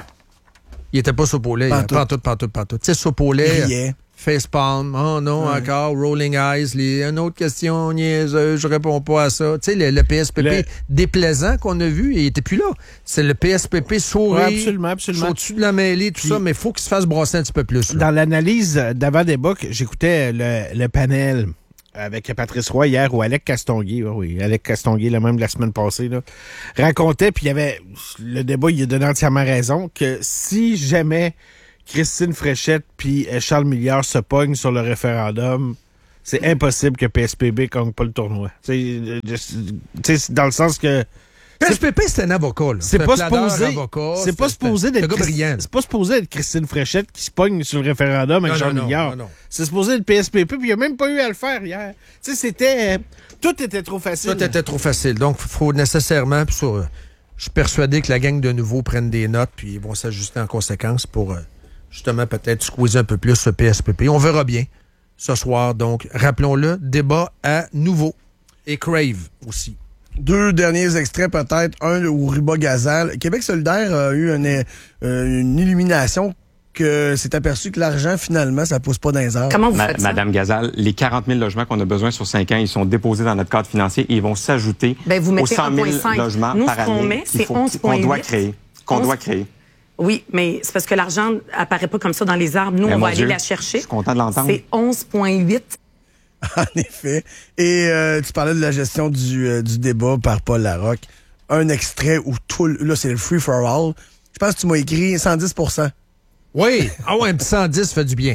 Il était pas soupe au lait. Pantoute, pantoute, pantoute. Tu sais, soupe au lait, facepalm, oh non, ouais. Encore, rolling eyes, les, une autre question niaiseuse, je réponds pas à ça. Tu sais, le, le P S P P le... déplaisant qu'on a vu, il était plus là. C'est le P S P P souris, ouais, absolument, absolument. au-dessus de la mêlée, tout Puis, ça, mais il faut qu'il se fasse brasser un petit peu plus. Là. Dans l'analyse d'avant-débat, j'écoutais le, le panel avec Patrice Roy hier, ou Alec Castonguay, oui, Alec Castonguay, le même de la semaine passée, là, racontait, puis il y avait, le débat, il a donné entièrement raison, que si jamais Christine Fréchette puis Charles Milliard se pognent sur le référendum, c'est impossible que P S P B gagne pas le tournoi. Tu sais, dans le sens que... P S P P, c'est un avocat, là. C'est pas supposé... C'est pas supposé d'être... brillant. C'est pas supposé être Christine Fréchette qui se pogne sur le référendum avec non, Charles non, Milliard. Non, non. C'est supposé être P S P P, puis il a même pas eu à le faire hier. Tu sais, c'était... Tout était trop facile. Tout était trop facile. Donc, il faut nécessairement... Puis sur, je suis persuadé que la gang de nouveau prennent des notes, puis ils vont s'ajuster en conséquence pour... justement, peut-être squeezer un peu plus ce P S P P. On verra bien ce soir. Donc, rappelons-le, débat à nouveau. Et Crave aussi. Deux derniers extraits, peut-être. Un où Ruba Gazal. Québec solidaire a eu une, euh, une illumination que c'est aperçu que l'argent, finalement, ça pousse pas dans les arbres. Comment vous faites ça? Madame Gazal, les quarante mille logements qu'on a besoin sur cinq ans, ils sont déposés dans notre cadre financier et ils vont s'ajouter ben, vous aux cent mille logements Nous, par ce qu'on année met, c'est onze qu'on virgule huit. doit créer. Qu'on onze... doit créer. Oui, mais c'est parce que l'argent apparaît pas comme ça dans les arbres. Nous, mais on va aller Dieu, la chercher. Je suis content de l'entendre. C'est onze virgule huit. En effet. Et euh, tu parlais de la gestion du, euh, du débat par Paul Larocque. Un extrait où tout... Là, c'est le free for all. Je pense que tu m'as écrit cent dix pour cent. Oui. Ah ouais, un petit cent dix fait du bien.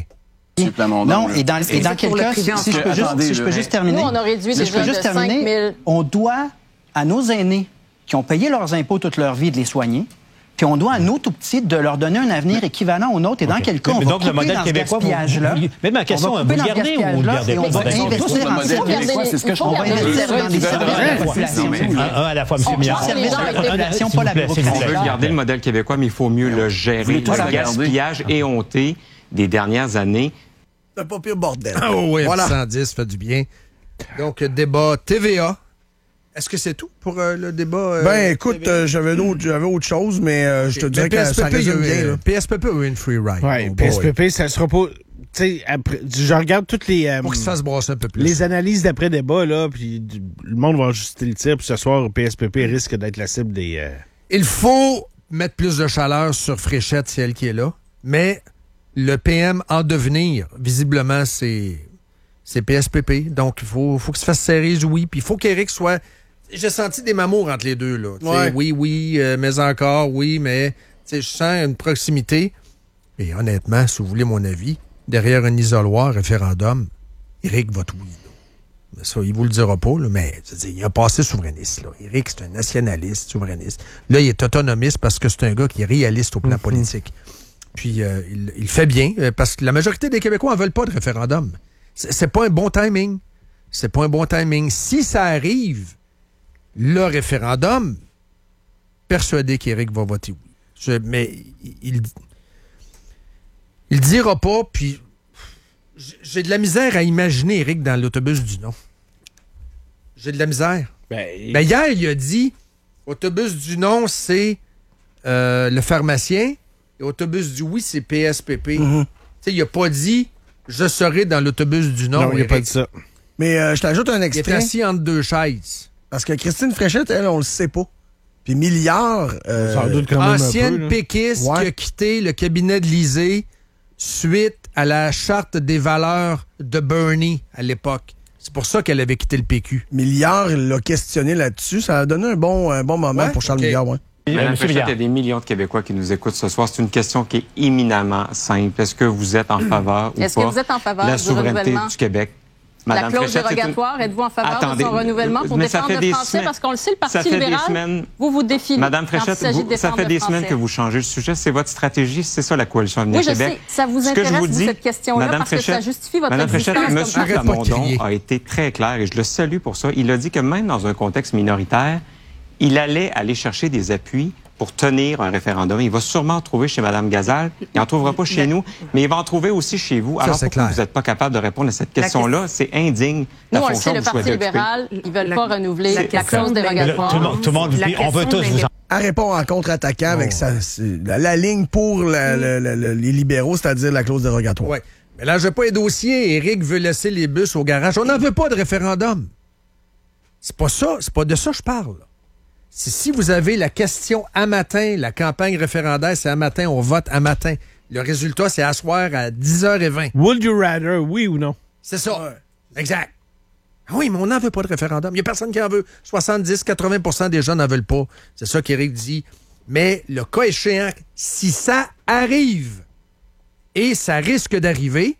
Non, et dans, et dans quel cas, si, si je peux juste, si je peux juste terminer. Nous, on a réduit si déjà je peux juste de terminer, cinq mille. On doit à nos aînés qui ont payé leurs impôts toute leur vie de les soigner. Puis on doit à nos tout petits de leur donner un avenir équivalent au nôtre. Et dans okay. quel cas, on mais va donc, couper le modèle dans québécois, ce gaspillage-là. Vous, mais ma question, vous le gardez ou vous le gardez pas? On va investir en service. C'est ce que je comprends. On va investir dans les services de la population. Un à la fois, M. Milliard. Service de la population, pas la bureaucratie. On veut garder le modèle québécois, mais il faut mieux le gérer. Le gaspillage éhonté des dernières années. C'est pas pire bordel. Ah oui, voilà. cent dix fait du bien. Donc, débat T V A. Est-ce que c'est tout pour euh, le débat? Euh, ben, écoute, euh, j'avais, d'autres, j'avais autre chose, mais euh, je te dirais que ça résume bien. Là. P S P P a eu une free ride. Oui, oh P S P P, ça sera pas... Tu sais, après, je regarde toutes les... Euh, pour qu'il se fasse brasser un peu plus. Les analyses d'après-débat, là, puis le monde va ajuster le tir, puis ce soir, P S P P risque d'être la cible des... Euh... Il faut mettre plus de chaleur sur Fréchette, c'est elle qui est là, mais le P M en devenir, visiblement, c'est... C'est P S P P, donc il faut, faut qu'il se fasse serrer, oui, puis il faut qu'Éric soit... J'ai senti des mamours entre les deux, là. Ouais. Oui, oui, euh, mais encore, oui, mais je sens une proximité. Et honnêtement, si vous voulez mon avis, derrière un isoloir référendum, Éric vote oui. Là. Ça, il vous le dira pas, là, mais il a passé souverainiste. Là. Éric, c'est un nationaliste, souverainiste. Là, il est autonomiste parce que c'est un gars qui est réaliste au plan mm-hmm. politique. Puis, euh, il, il fait bien, parce que la majorité des Québécois n'en veulent pas de référendum. C'est, c'est pas un bon timing. C'est pas un bon timing. Si ça arrive, le référendum, persuadé qu'Éric va voter oui. Je, mais il, il dira pas, puis j'ai de la misère à imaginer Éric dans l'autobus du non. J'ai de la misère. Ben, ben hier, il a dit, autobus du non, c'est euh, le pharmacien, et autobus du oui, c'est P S P P. Mm-hmm. Tu sais, il a pas dit, je serai dans l'autobus du non. Non, il n'a pas dit ça. Mais euh, je t'ajoute un extrait. Il est assis entre deux chaises. Parce que Christine Fréchette, elle, on le sait pas. Puis Milliard... Euh, Sans doute quand même ancienne un peu, péquiste ouais. qui a quitté le cabinet de l'Élysée suite à la charte des valeurs de Bernie à l'époque. C'est pour ça qu'elle avait quitté le P Q. Milliard l'a questionné là-dessus. Ça a donné un bon, un bon moment ouais? pour Charles okay. Milliard. Ouais. Madame Fréchette, il y a des millions de Québécois qui nous écoutent ce soir. C'est une question qui est éminemment simple. Est-ce que vous êtes en faveur ou Est-ce pas que vous êtes en faveur la du souveraineté renouvellement du Québec? La clause dérogatoire, une... êtes-vous en faveur Attendez, de son renouvellement pour défendre le français? Semaines, parce qu'on le sait, le Parti libéral, semaines, vous vous définissez. Madame Fréchette, vous, ça fait des semaines que vous changez le sujet. C'est votre stratégie, c'est ça la Coalition Avenir oui, Québec. Oui, je sais. Ça vous intéresse, vous, dis, cette question-là, Madame parce Fréchette, que ça justifie votre Madame existence. Madame Fréchette, M. Comme... Plamondon a été très clair, et je le salue pour ça. Il a dit que même dans un contexte minoritaire, il allait aller chercher des appuis pour tenir un référendum. Il va sûrement en trouver chez Mme Gazal. Il n'en trouvera pas chez nous, mais il va en trouver aussi chez vous. Alors, ça, pourquoi vous n'êtes pas capable de répondre à cette question-là? C'est indigne. Nous, on le sait, le Parti libéral, ils ne veulent la, pas renouveler la, la clause dérogatoire. Tout le monde, tout le monde on veut tous vous en... Elle répond en contre-attaquant avec sa, la, la ligne pour la, la, la, la, les libéraux, c'est-à-dire la clause dérogatoire. Oui. Mais là, je n'ai pas les dossiers. Éric veut laisser les bus au garage. On n'en veut pas de référendum. C'est pas ça. C'est pas de ça que je parle. C'est si vous avez la question à matin, la campagne référendaire, c'est à matin, on vote à matin. Le résultat, c'est à soir à dix heures vingt. Would you rather, oui ou non? C'est ça. Ouais. Exact. Oui, mais on n'en veut pas de référendum. Il n'y a personne qui en veut. soixante-dix à quatre-vingts pour cent des gens n'en veulent pas. C'est ça qu'Éric dit. Mais le cas échéant, si ça arrive, et ça risque d'arriver,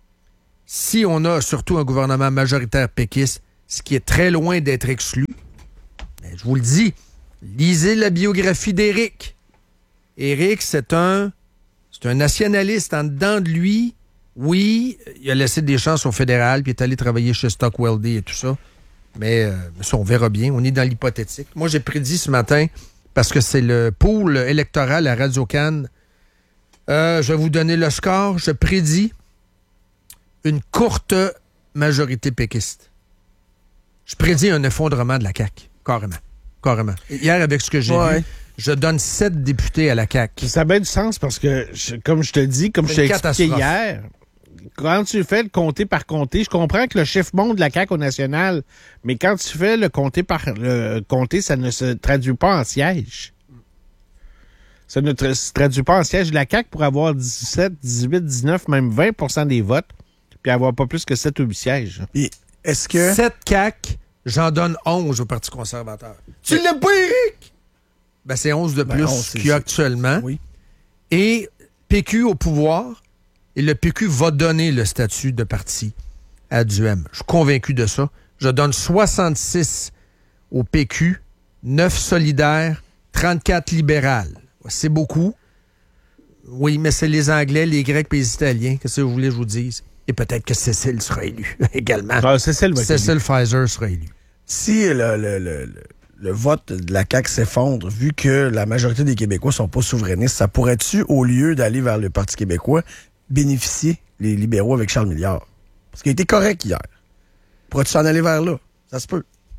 si on a surtout un gouvernement majoritaire péquiste, ce qui est très loin d'être exclu, je vous le dis, lisez la biographie d'Éric. Éric, c'est un, c'est un nationaliste en dedans de lui. Oui, il a laissé des chances au fédéral, puis il est allé travailler chez Stockwell Day et tout ça. Mais euh, ça, on verra bien. On est dans l'hypothétique. Moi, j'ai prédit ce matin, parce que c'est le pool électoral à Radio-Cannes, euh, je vais vous donner le score. Je prédis une courte majorité péquiste. Je prédis un effondrement de la C A Q. Carrément. Carrément. Hier, avec ce que j'ai ouais. vu, je donne sept députés à la C A Q. Ça a bien du sens parce que, je, comme je te dis, comme c'est je t'ai expliqué hier, quand tu fais le comté par comté, je comprends que le chiffre monte de la C A Q au national, mais quand tu fais le comté par le comté, ça ne se traduit pas en siège. Ça ne tra- se traduit pas en siège. La C A Q pourrait avoir dix-sept, dix-huit, dix-neuf, même vingt pour cent des votes, puis avoir pas plus que sept ou huit sièges. Et est-ce que... sept C A Q... J'en donne onze au Parti conservateur. Tu l'as pas, Éric? Ben, c'est onze de plus ben onze, qu'il y a actuellement. Oui. Et P Q au pouvoir, et le P Q va donner le statut de parti à Duhem. Je suis convaincu de ça. Je donne soixante-six au P Q, neuf solidaires, trente-quatre libérales. C'est beaucoup. Oui, mais c'est les Anglais, les Grecs et les Italiens. Qu'est-ce que vous voulez que je vous dise? Et peut-être que Cécile sera élue également. Ah, Cécile va être Cécile élue. Pfizer sera élue. Si le, le, le, le vote de la C A Q s'effondre, vu que la majorité des Québécois sont pas souverainistes, ça pourrait-tu, au lieu d'aller vers le Parti québécois, bénéficier les libéraux avec Charles Milliard? Parce qu'il a été correct hier. Pourrais-tu s'en aller vers là? Ça se peut.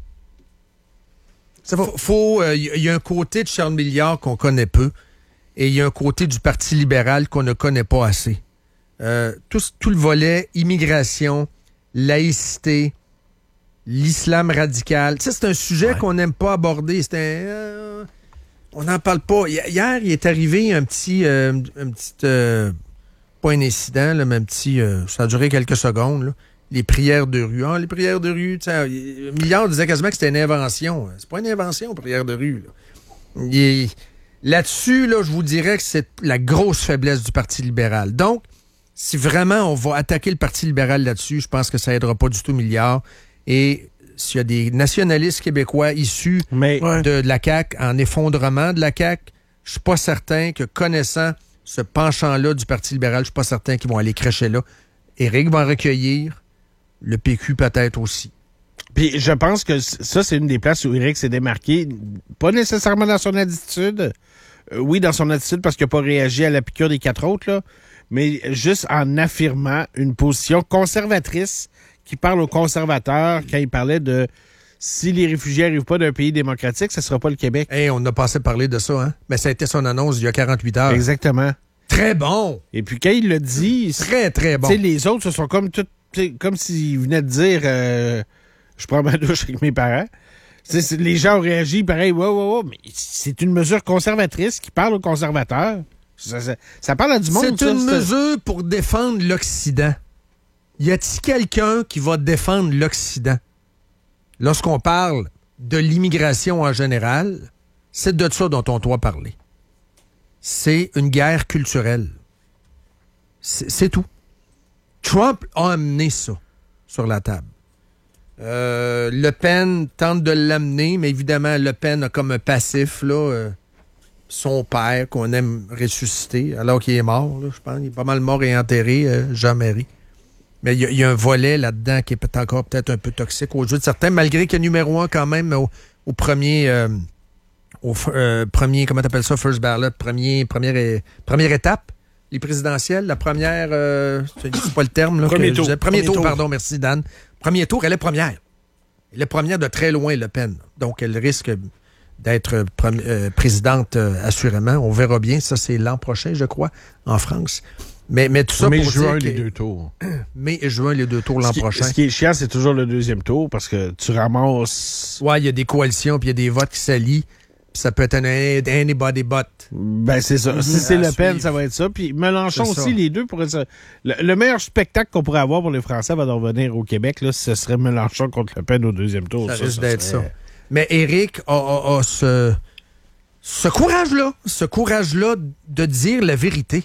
Il faut, euh, y a un côté de Charles Milliard qu'on connaît peu, et il y a un côté du Parti libéral qu'on ne connaît pas assez. Euh, tout, tout le volet immigration, laïcité, l'islam radical. Ça, c'est un sujet ouais. qu'on n'aime pas aborder. C'est un, euh, on n'en parle pas. Hier, il est arrivé un petit, euh, un petit euh, pas un incident, là, mais un petit, euh, ça a duré quelques secondes. Là. Les prières de rue. Ah, les prières de rue. Milliard disait quasiment que c'était une invention. C'est pas une invention, prières de rue. Là. Et, là-dessus, là, je vous dirais que c'est la grosse faiblesse du Parti libéral. Donc, si vraiment on va attaquer le Parti libéral là-dessus, je pense que ça aidera pas du tout Milliard. Et s'il y a des nationalistes québécois issus Mais, de, ouais. de la C A Q, en effondrement de la C A Q, je suis pas certain que, connaissant ce penchant-là du Parti libéral, je suis pas certain qu'ils vont aller crêcher là. Éric va en recueillir, le P Q peut-être aussi. Puis je pense que ça, c'est une des places où Éric s'est démarqué, pas nécessairement dans son attitude, euh, oui, dans son attitude parce qu'il n'a pas réagi à la piqûre des quatre autres, là, mais juste en affirmant une position conservatrice qui parle aux conservateurs quand il parlait de si les réfugiés n'arrivent pas d'un pays démocratique, ça ne sera pas le Québec. Hey, on a passé parler de ça, hein? Mais ça a été son annonce il y a quarante-huit heures. Exactement. Très bon! Et puis quand il l'a dit... Très, très bon. Tu sais, les autres, ce sont comme tout, comme s'ils venaient de dire euh, je prends ma douche avec mes parents. T'sais, c'est, les gens ont réagi pareil, ouais, ouais, ouais, mais c'est une mesure conservatrice qui parle aux conservateurs. Ça, ça, ça parle à du monde. C'est ça, une c'est... mesure pour défendre l'Occident. Y a-t-il quelqu'un qui va défendre l'Occident? Lorsqu'on parle de l'immigration en général, c'est de ça dont on doit parler. C'est une guerre culturelle. C'est, c'est tout. Trump a amené ça sur la table. Euh, Le Pen tente de l'amener, mais évidemment, Le Pen a comme un passif, là, euh, son père, qu'on aime ressusciter, alors qu'il est mort, là, je pense. Il est pas mal mort et enterré, euh, Jean-Marie. Mais il y, y a un volet là-dedans qui est peut-être encore peut-être un peu toxique aux yeux de certains, malgré qu'il est numéro un quand même au, au premier... Euh, au euh, premier, comment t'appelles ça, first ballot, premier, première, première étape, les présidentielles, la première, euh, c'est pas le terme, là. Premier que tour. je disais. Premier, Premier tour, tour, pardon, merci Dan. Premier tour, elle est première. Elle est première de très loin, Le Pen. Donc, elle risque d'être prom- euh, présidente, euh, assurément. On verra bien. Ça, c'est l'an prochain, je crois, en France. Mais, mais tout ça mai, pour juin, dire les que- deux tours. mai et juin, les deux tours l'an Ce qui, prochain. ce qui est chiant, c'est toujours le deuxième tour parce que tu ramasses... Ouais, il y a des coalitions, puis il y a des votes qui s'allient. Puis ça peut être un anybody but. Ben, c'est ça. Mm-hmm. Si c'est À Le Pen, suivre. ça va être ça. Puis Mélenchon C'est ça. aussi, les deux pourraient se... Le, le meilleur spectacle qu'on pourrait avoir pour les Français avant de revenir au Québec, là, ce serait Mélenchon contre Le Pen au deuxième tour. Ça Ça, risque ça d'être serait- ça. Mais Éric a, a- a ce, ce courage-là, ce courage-là de dire la vérité.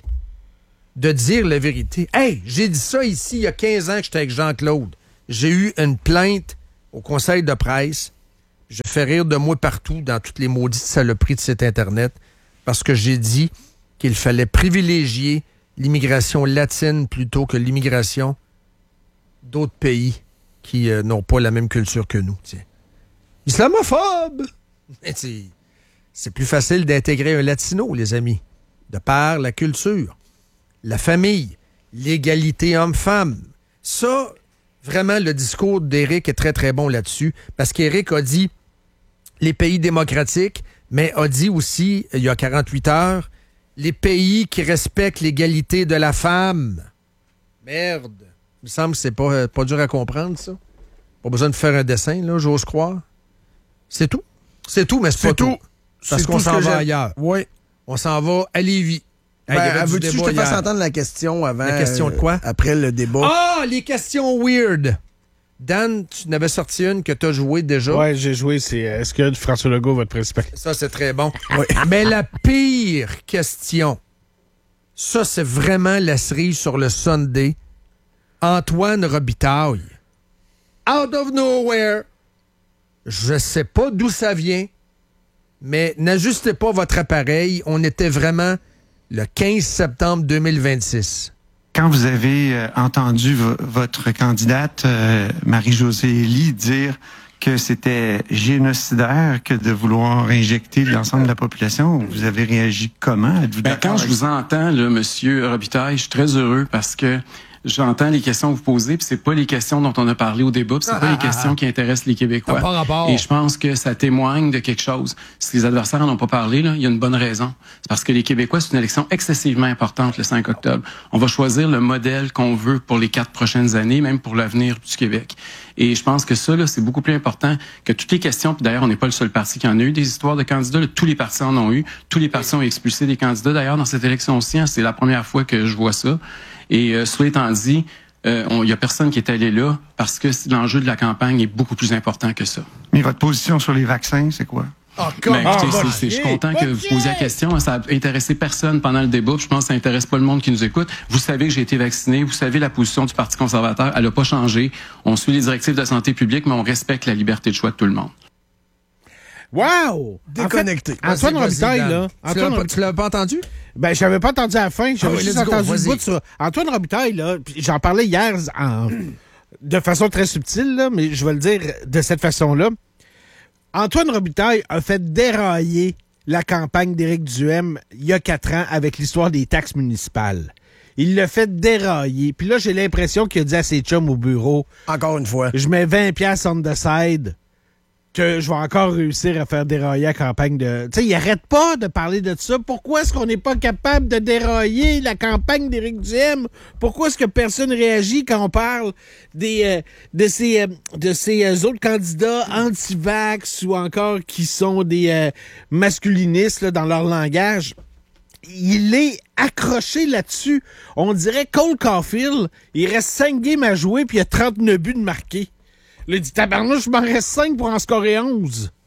De dire la vérité. Hey, j'ai dit ça ici il y a quinze ans que j'étais avec Jean-Claude. J'ai eu une plainte au conseil de presse. Je fais rire de moi partout dans toutes les maudites saloperies de site Internet parce que j'ai dit qu'il fallait privilégier l'immigration latine plutôt que l'immigration d'autres pays qui euh, n'ont pas la même culture que nous. Tiens. Islamophobe! Mais c'est, c'est plus facile d'intégrer un latino, les amis, de par la culture, la famille, l'égalité homme-femme. Ça, vraiment, le discours d'Éric est très, très bon là-dessus, parce qu'Éric a dit les pays démocratiques, mais a dit aussi, il y a quarante-huit heures, les pays qui respectent l'égalité de la femme. Merde. Il me semble que c'est pas, euh, pas dur à comprendre, ça. Pas besoin de faire un dessin, là, j'ose croire. C'est tout. C'est tout, mais c'est, C'est pas tout. tout. Parce C'est qu'on tout ce s'en que va j'ai- ailleurs. Oui. On s'en va à Lévis. Hey, il y Ben, avait du veux-tu que je débat te fasse hier. entendre la question avant? La question de quoi? euh, après le débat. Ah, les questions weird. Dan, tu n'avais sorti une que tu as jouée déjà. Ouais, j'ai joué. C'est euh, est-ce que François Legault va être principal? Ça, c'est très bon. Mais la pire question, ça, c'est vraiment la cerise sur le Sunday. Antoine Robitaille. Out of nowhere. Je sais pas d'où ça vient, mais n'ajustez pas votre appareil. On était vraiment le quinze septembre deux mille vingt-six. Quand vous avez euh, entendu vo- votre candidate, euh, Marie-Josée Ely, dire que c'était génocidaire que de vouloir injecter l'ensemble de la population, vous avez réagi comment? Êtes-vous Ben, d'accord quand je avec vous entends, là, Monsieur Robitaille, je suis très heureux parce que j'entends les questions que vous posez, puis c'est pas les questions dont on a parlé au débat, puis c'est pas les questions qui intéressent les Québécois. Ça n'a pas rapport. Et je pense que ça témoigne de quelque chose. Si les adversaires n'en ont pas parlé, là, il y a une bonne raison. C'est parce que les Québécois, c'est une élection excessivement importante le cinq octobre. On va choisir le modèle qu'on veut pour les quatre prochaines années, même pour l'avenir du Québec. Et je pense que ça, là, c'est beaucoup plus important que toutes les questions. Puis d'ailleurs, on n'est pas le seul parti qui en a eu des histoires de candidats. Là, tous les partis en ont eu. Tous les partis ont expulsé des candidats. D'ailleurs, dans cette élection-ci, hein, c'est la première fois que je vois ça. Et euh, cela étant dit, il euh, y a personne qui est allé là parce que l'enjeu de la campagne est beaucoup plus important que ça. Mais votre position sur les vaccins, c'est quoi? Oh, Ben, écoutez, c'est- c'est- je suis content que vous posiez la question. Ça a intéressé personne pendant le débat. puis Je pense que ça intéresse pas le monde qui nous écoute. Vous savez que j'ai été vacciné. Vous savez la position du Parti conservateur. Elle n'a pas changé. On suit les directives de santé publique, mais on respecte la liberté de choix de tout le monde. Wow! Déconnecté. En fait, Antoine Vas-y, Robitaille, Dan. là. Tu Antoine l'as, pas, Robi- tu l'as pas entendu? Ben, j'avais pas entendu à la fin. J'avais Ah oui, juste let's go, entendu le vas-y. bout sur Antoine Robitaille, là. puis J'en parlais hier en- de façon très subtile, là, mais je vais le dire de cette façon-là. Antoine Robitaille a fait dérailler la campagne d'Éric Duhem il y a quatre ans avec l'histoire des taxes municipales. Il l'a fait dérailler. Puis là, j'ai l'impression qu'il a dit à ses chums au bureau, Encore une fois. je mets vingt piastres on the side, que je vais encore réussir à faire dérailler la campagne de... Tu sais, il arrête pas de parler de ça. Pourquoi est-ce qu'on n'est pas capable de dérailler la campagne d'Éric Duhem? Pourquoi est-ce que personne réagit quand on parle des euh, de ces euh, de ces euh, autres candidats anti-vax ou encore qui sont des euh, masculinistes là, dans leur langage? Il est accroché là-dessus. On dirait Cole Caulfield, il reste cinq games à jouer puis il y a trente-neuf buts de marqués. Là, il dit, tabarnouche, je m'en reste cinq pour en scorer onze.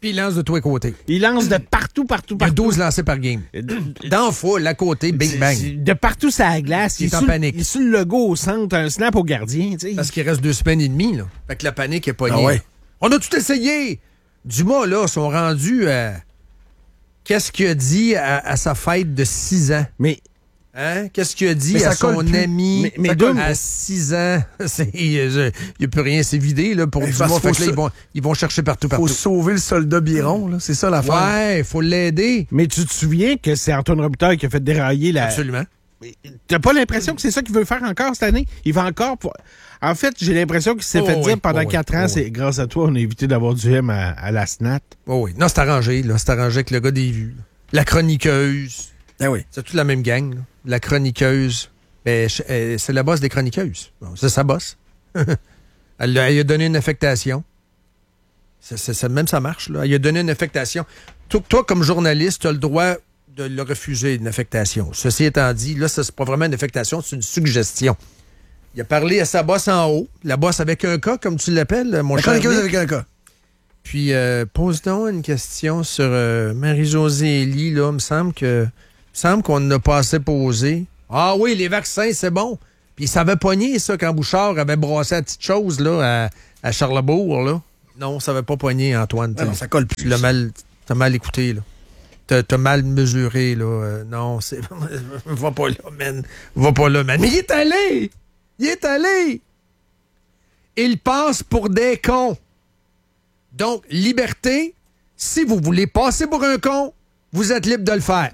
Puis il lance de tous les côtés. Il lance de partout, partout, partout. Il y a douze lancés par game. Dans le foule, à côté, bing bang. De partout sur la glace. Il, il est en sur, panique. Il est sur le logo au centre, un snap au gardien. T'sais. Parce qu'il reste deux semaines et demie, là. Fait que la panique est pognée. Ah ouais. On a tout essayé. Dumas, là, sont rendus à... Qu'est-ce qu'il a dit à, à sa fête de six ans? Mais... Hein? Qu'est-ce qu'il a dit à son ami mais, mais deux, à six ans? Il n'y a plus rien, c'est vidé là, pour hey, Dumas. Fait que là, se... ils, vont, ils vont chercher partout, partout. Faut sauver le soldat Biron, là. C'est ça l'affaire. Ouais, il faut l'aider. Mais tu te souviens que c'est Antoine Robitaille qui a fait dérailler la... Absolument. T'as pas l'impression que c'est ça qu'il veut faire encore cette année? Il va encore... Pour... En fait, j'ai l'impression qu'il s'est oh, fait oui, dire pendant oh, quatre oui, ans, oh, c'est oui. grâce à toi, on a évité d'avoir du M à, à la S N A T. Oh, oui. Non, c'est arrangé, là. C'est arrangé avec le gars des vues. La chroniqueuse. Ah oui. C'est toute la même gang, là. La chroniqueuse. Ben, c'est la boss des chroniqueuses. Bon, c'est sa boss. elle, elle a donné une affectation. C'est, c'est, c'est, même ça marche, là. Elle a donné une affectation. Toi, toi comme journaliste, tu as le droit de le refuser, une affectation. Ceci étant dit, là, ça, c'est pas vraiment une affectation, c'est une suggestion. Il a parlé à sa boss en haut, la boss avec un cas, comme tu l'appelles, mon cher. La chroniqueuse avec un cas. Puis, euh, pose donc une question sur euh, Marie-Josée Elie, là. Il me semble que... Il me semble qu'on n'a pas assez posé. Ah oui, les vaccins, c'est bon. Puis ça avait pogné, ça, quand Bouchard avait brassé la petite chose, là, à, à Charlebourg, là. Non, ça avait pas pogné, Antoine. Non, non, ça colle plus. Tu l'as mal... T'as mal écouté, là. T'as, t'as mal mesuré, là. Euh, non, c'est... Va pas là, man. Va pas là, man. Mais il est allé! Il est allé! Il passe pour des cons. Donc, liberté, si vous voulez passer pour un con, vous êtes libre de le faire.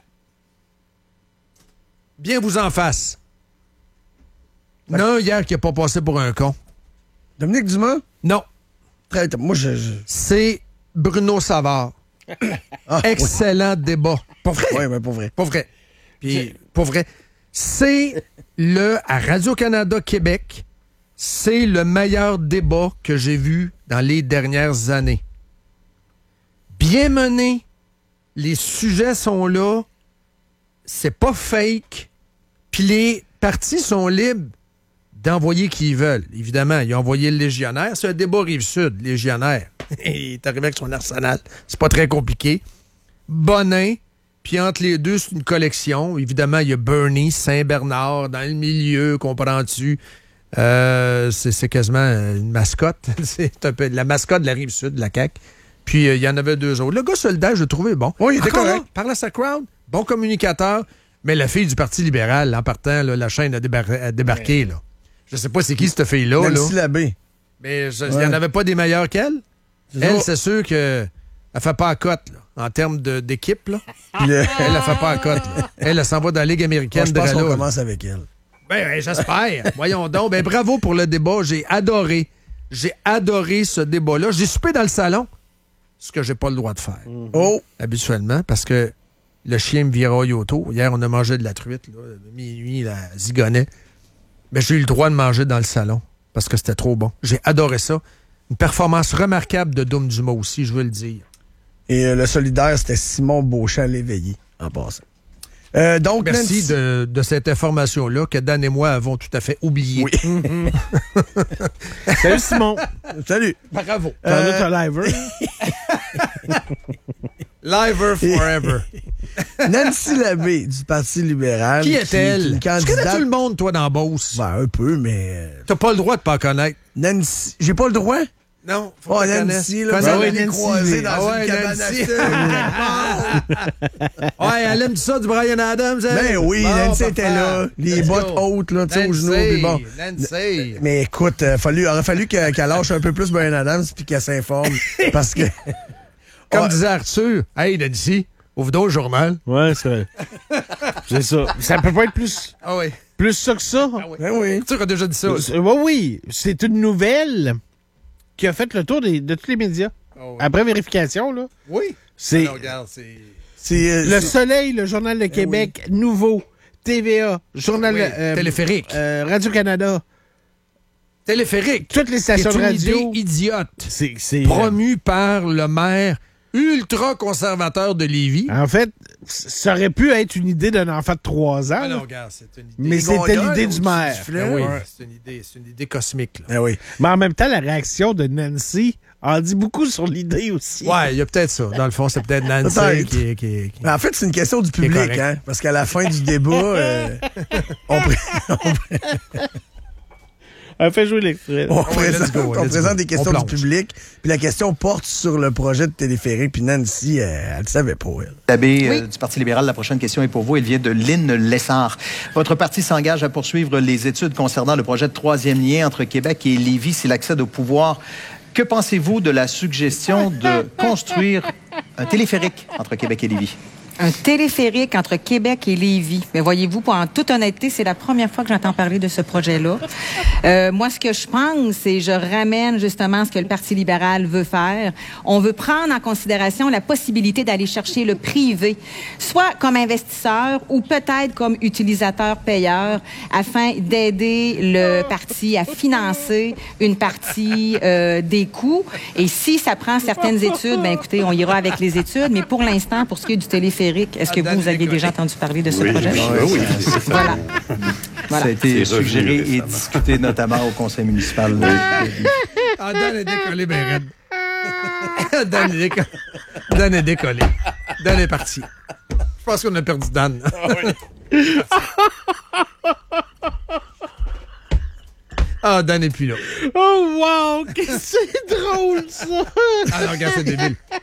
Bien vous en fasse. Non, hier qui n'a pas passé pour un con. Dominique Dumas? Non. Très, moi, je, je... C'est Bruno Savard. ah, Excellent oui. débat. Pas vrai? Oui, mais pas vrai. Pas vrai. Puis, pas vrai. C'est le, à Radio-Canada Québec, c'est le meilleur débat que j'ai vu dans les dernières années. Bien mené. Les sujets sont là. C'est pas fake. Puis les partis sont libres d'envoyer qui ils veulent. Évidemment, ils ont envoyé le légionnaire. C'est un débat Rive-Sud, légionnaire. Il est arrivé avec son arsenal. C'est pas très compliqué. Bonin, puis entre les deux, c'est une collection. Évidemment, il y a Bernie, Saint-Bernard, dans le milieu, comprends-tu? Euh, c'est, c'est quasiment une mascotte. C'est un peu la mascotte de la Rive-Sud, de la C A Q. Puis, euh, il y en avait deux autres. Le gars soldat, je le trouvais bon. Oui, il était Encore correct. Là, parle à sa crowd, bon communicateur. Mais la fille du Parti libéral, en partant, là, la chaîne a, débar- a débarqué. Là. Je sais pas c'est qui cette fille-là. Nancy là. Labbé. Mais il n'y en avait pas des meilleurs qu'elle. C'est elle, ça. C'est sûr qu'elle ne fait pas à cote, là, en termes de, d'équipe. Là. Le... Elle ne fait pas à cote. Là. Elle, elle s'en va dans la Ligue américaine. Moi, je pense qu'on qu'on commence avec elle. Ben, ben j'espère. Voyons donc. Ben, bravo pour le débat. J'ai adoré. J'ai adoré ce débat-là. J'ai soupé dans le salon, ce que j'ai pas le droit de faire. Mm-hmm. Oh! Habituellement, parce que le chien me viraille autour. Hier, on a mangé de la truite, là, minuit, la zigonnet. Mais j'ai eu le droit de manger dans le salon, parce que c'était trop bon. J'ai adoré ça. Une performance remarquable de Dom Dumas aussi, je veux le dire. Et euh, le solidaire, c'était Simon Beauchamp-Léveillé, en passant. Euh, donc, Merci Nancy... de, de cette information-là que Dan et moi avons tout à fait oubliée. Oui. Salut Simon. Salut. Bravo. T'en as un liver. Liver forever. Nancy Labbé du Parti libéral. Qui est-elle? Qui est candidate... Tu connais tout le monde, toi, dans Beauce? Ben, un peu, mais... T'as pas le droit de pas connaître. Nancy... J'ai pas le droit? Non. Faut oh, Nancy, là, ça va les croiser dans ah ouais, une cabane à ouais, elle aime ça du Bryan Adams. Elle. Ben oui, bon, Nancy était là. Les Let's bottes go. Hautes, là, tu sais, aux genoux. Puis bon. Nancy. Mais écoute, euh, fallu, aurait fallu qu'elle, qu'elle lâche un peu plus Bryan Adams puis qu'elle s'informe. Parce que... Comme oh. disait Arthur, hey, Nancy, ouvre donc le journal. Ouais, c'est vrai. C'est ça. Ça peut pas être plus... Ah oui. Plus ça que ça. Ah oui. Ben oui. Tu as déjà dit ça. Oui, oui. C'est une nouvelle qui a fait le tour des, de tous les médias. Oh, oui. Après vérification, là. Oui. C'est, non, regarde, c'est... c'est euh, Le c'est... Soleil, le Journal de Québec, oui. Nouveau, T V A, Journal... Oui. Euh, Téléphérique. Euh, Radio-Canada. Téléphérique. Toutes les stations c'est de radio. Une idée idiote. C'est, c'est promue euh... par le maire ultra-conservateur de Lévis. En fait, ça aurait pu être une idée d'un enfant de trois ans. Ah non, regarde, c'est une idée. Mais c'était l'idée du maire. Ah oui, ouais. c'est, une idée, c'est une idée cosmique. Là. Ah oui. Mais en même temps, la réaction de Nancy en dit beaucoup sur l'idée aussi. Ouais, il y a peut-être ça. Dans le fond, c'est peut-être Nancy Peut-être. qui, qui, qui... En fait, c'est une question du public, hein? Parce qu'à la fin du débat, euh, on, pré- on, pré- On fait jouer l'extrait. on, ouais, présente, go, on présente go. des questions On du public, puis la question porte sur le projet de téléphérique, puis Nancy, elle ne savait pas, elle. L'abbé euh, du Parti libéral, la prochaine question est pour vous. Elle vient de Lynn Lessard. Votre parti s'engage à poursuivre les études concernant le projet de troisième lien entre Québec et Lévis s'il accède au pouvoir. Que pensez-vous de la suggestion de construire un téléphérique entre Québec et Lévis? Un téléphérique entre Québec et Lévis. Mais voyez-vous, pour en toute honnêteté, c'est la première fois que j'entends parler de ce projet-là. Euh, moi, ce que je pense, c'est je ramène justement ce que le Parti libéral veut faire. On veut prendre en considération la possibilité d'aller chercher le privé, soit comme investisseur ou peut-être comme utilisateur payeur, afin d'aider le parti à financer une partie euh, des coûts. Et si ça prend certaines études, ben écoutez, on ira avec les études. Mais pour l'instant, pour ce qui est du téléphérique, est-ce que vous, vous aviez déjà entendu parler de ce oui, projet? Oui, oui. Voilà. Voilà. Ça a été suggéré et discuté notamment au conseil municipal. De... Ah, Dan est décollé, ben raide. Dan est décollé. Dan est décollé. Dan est parti. Je pense qu'on a perdu Dan. Ah, oui. Ah, Dan n'est plus là. Oh, wow! Que c'est drôle, ça! Ah non, regarde, c'est débile.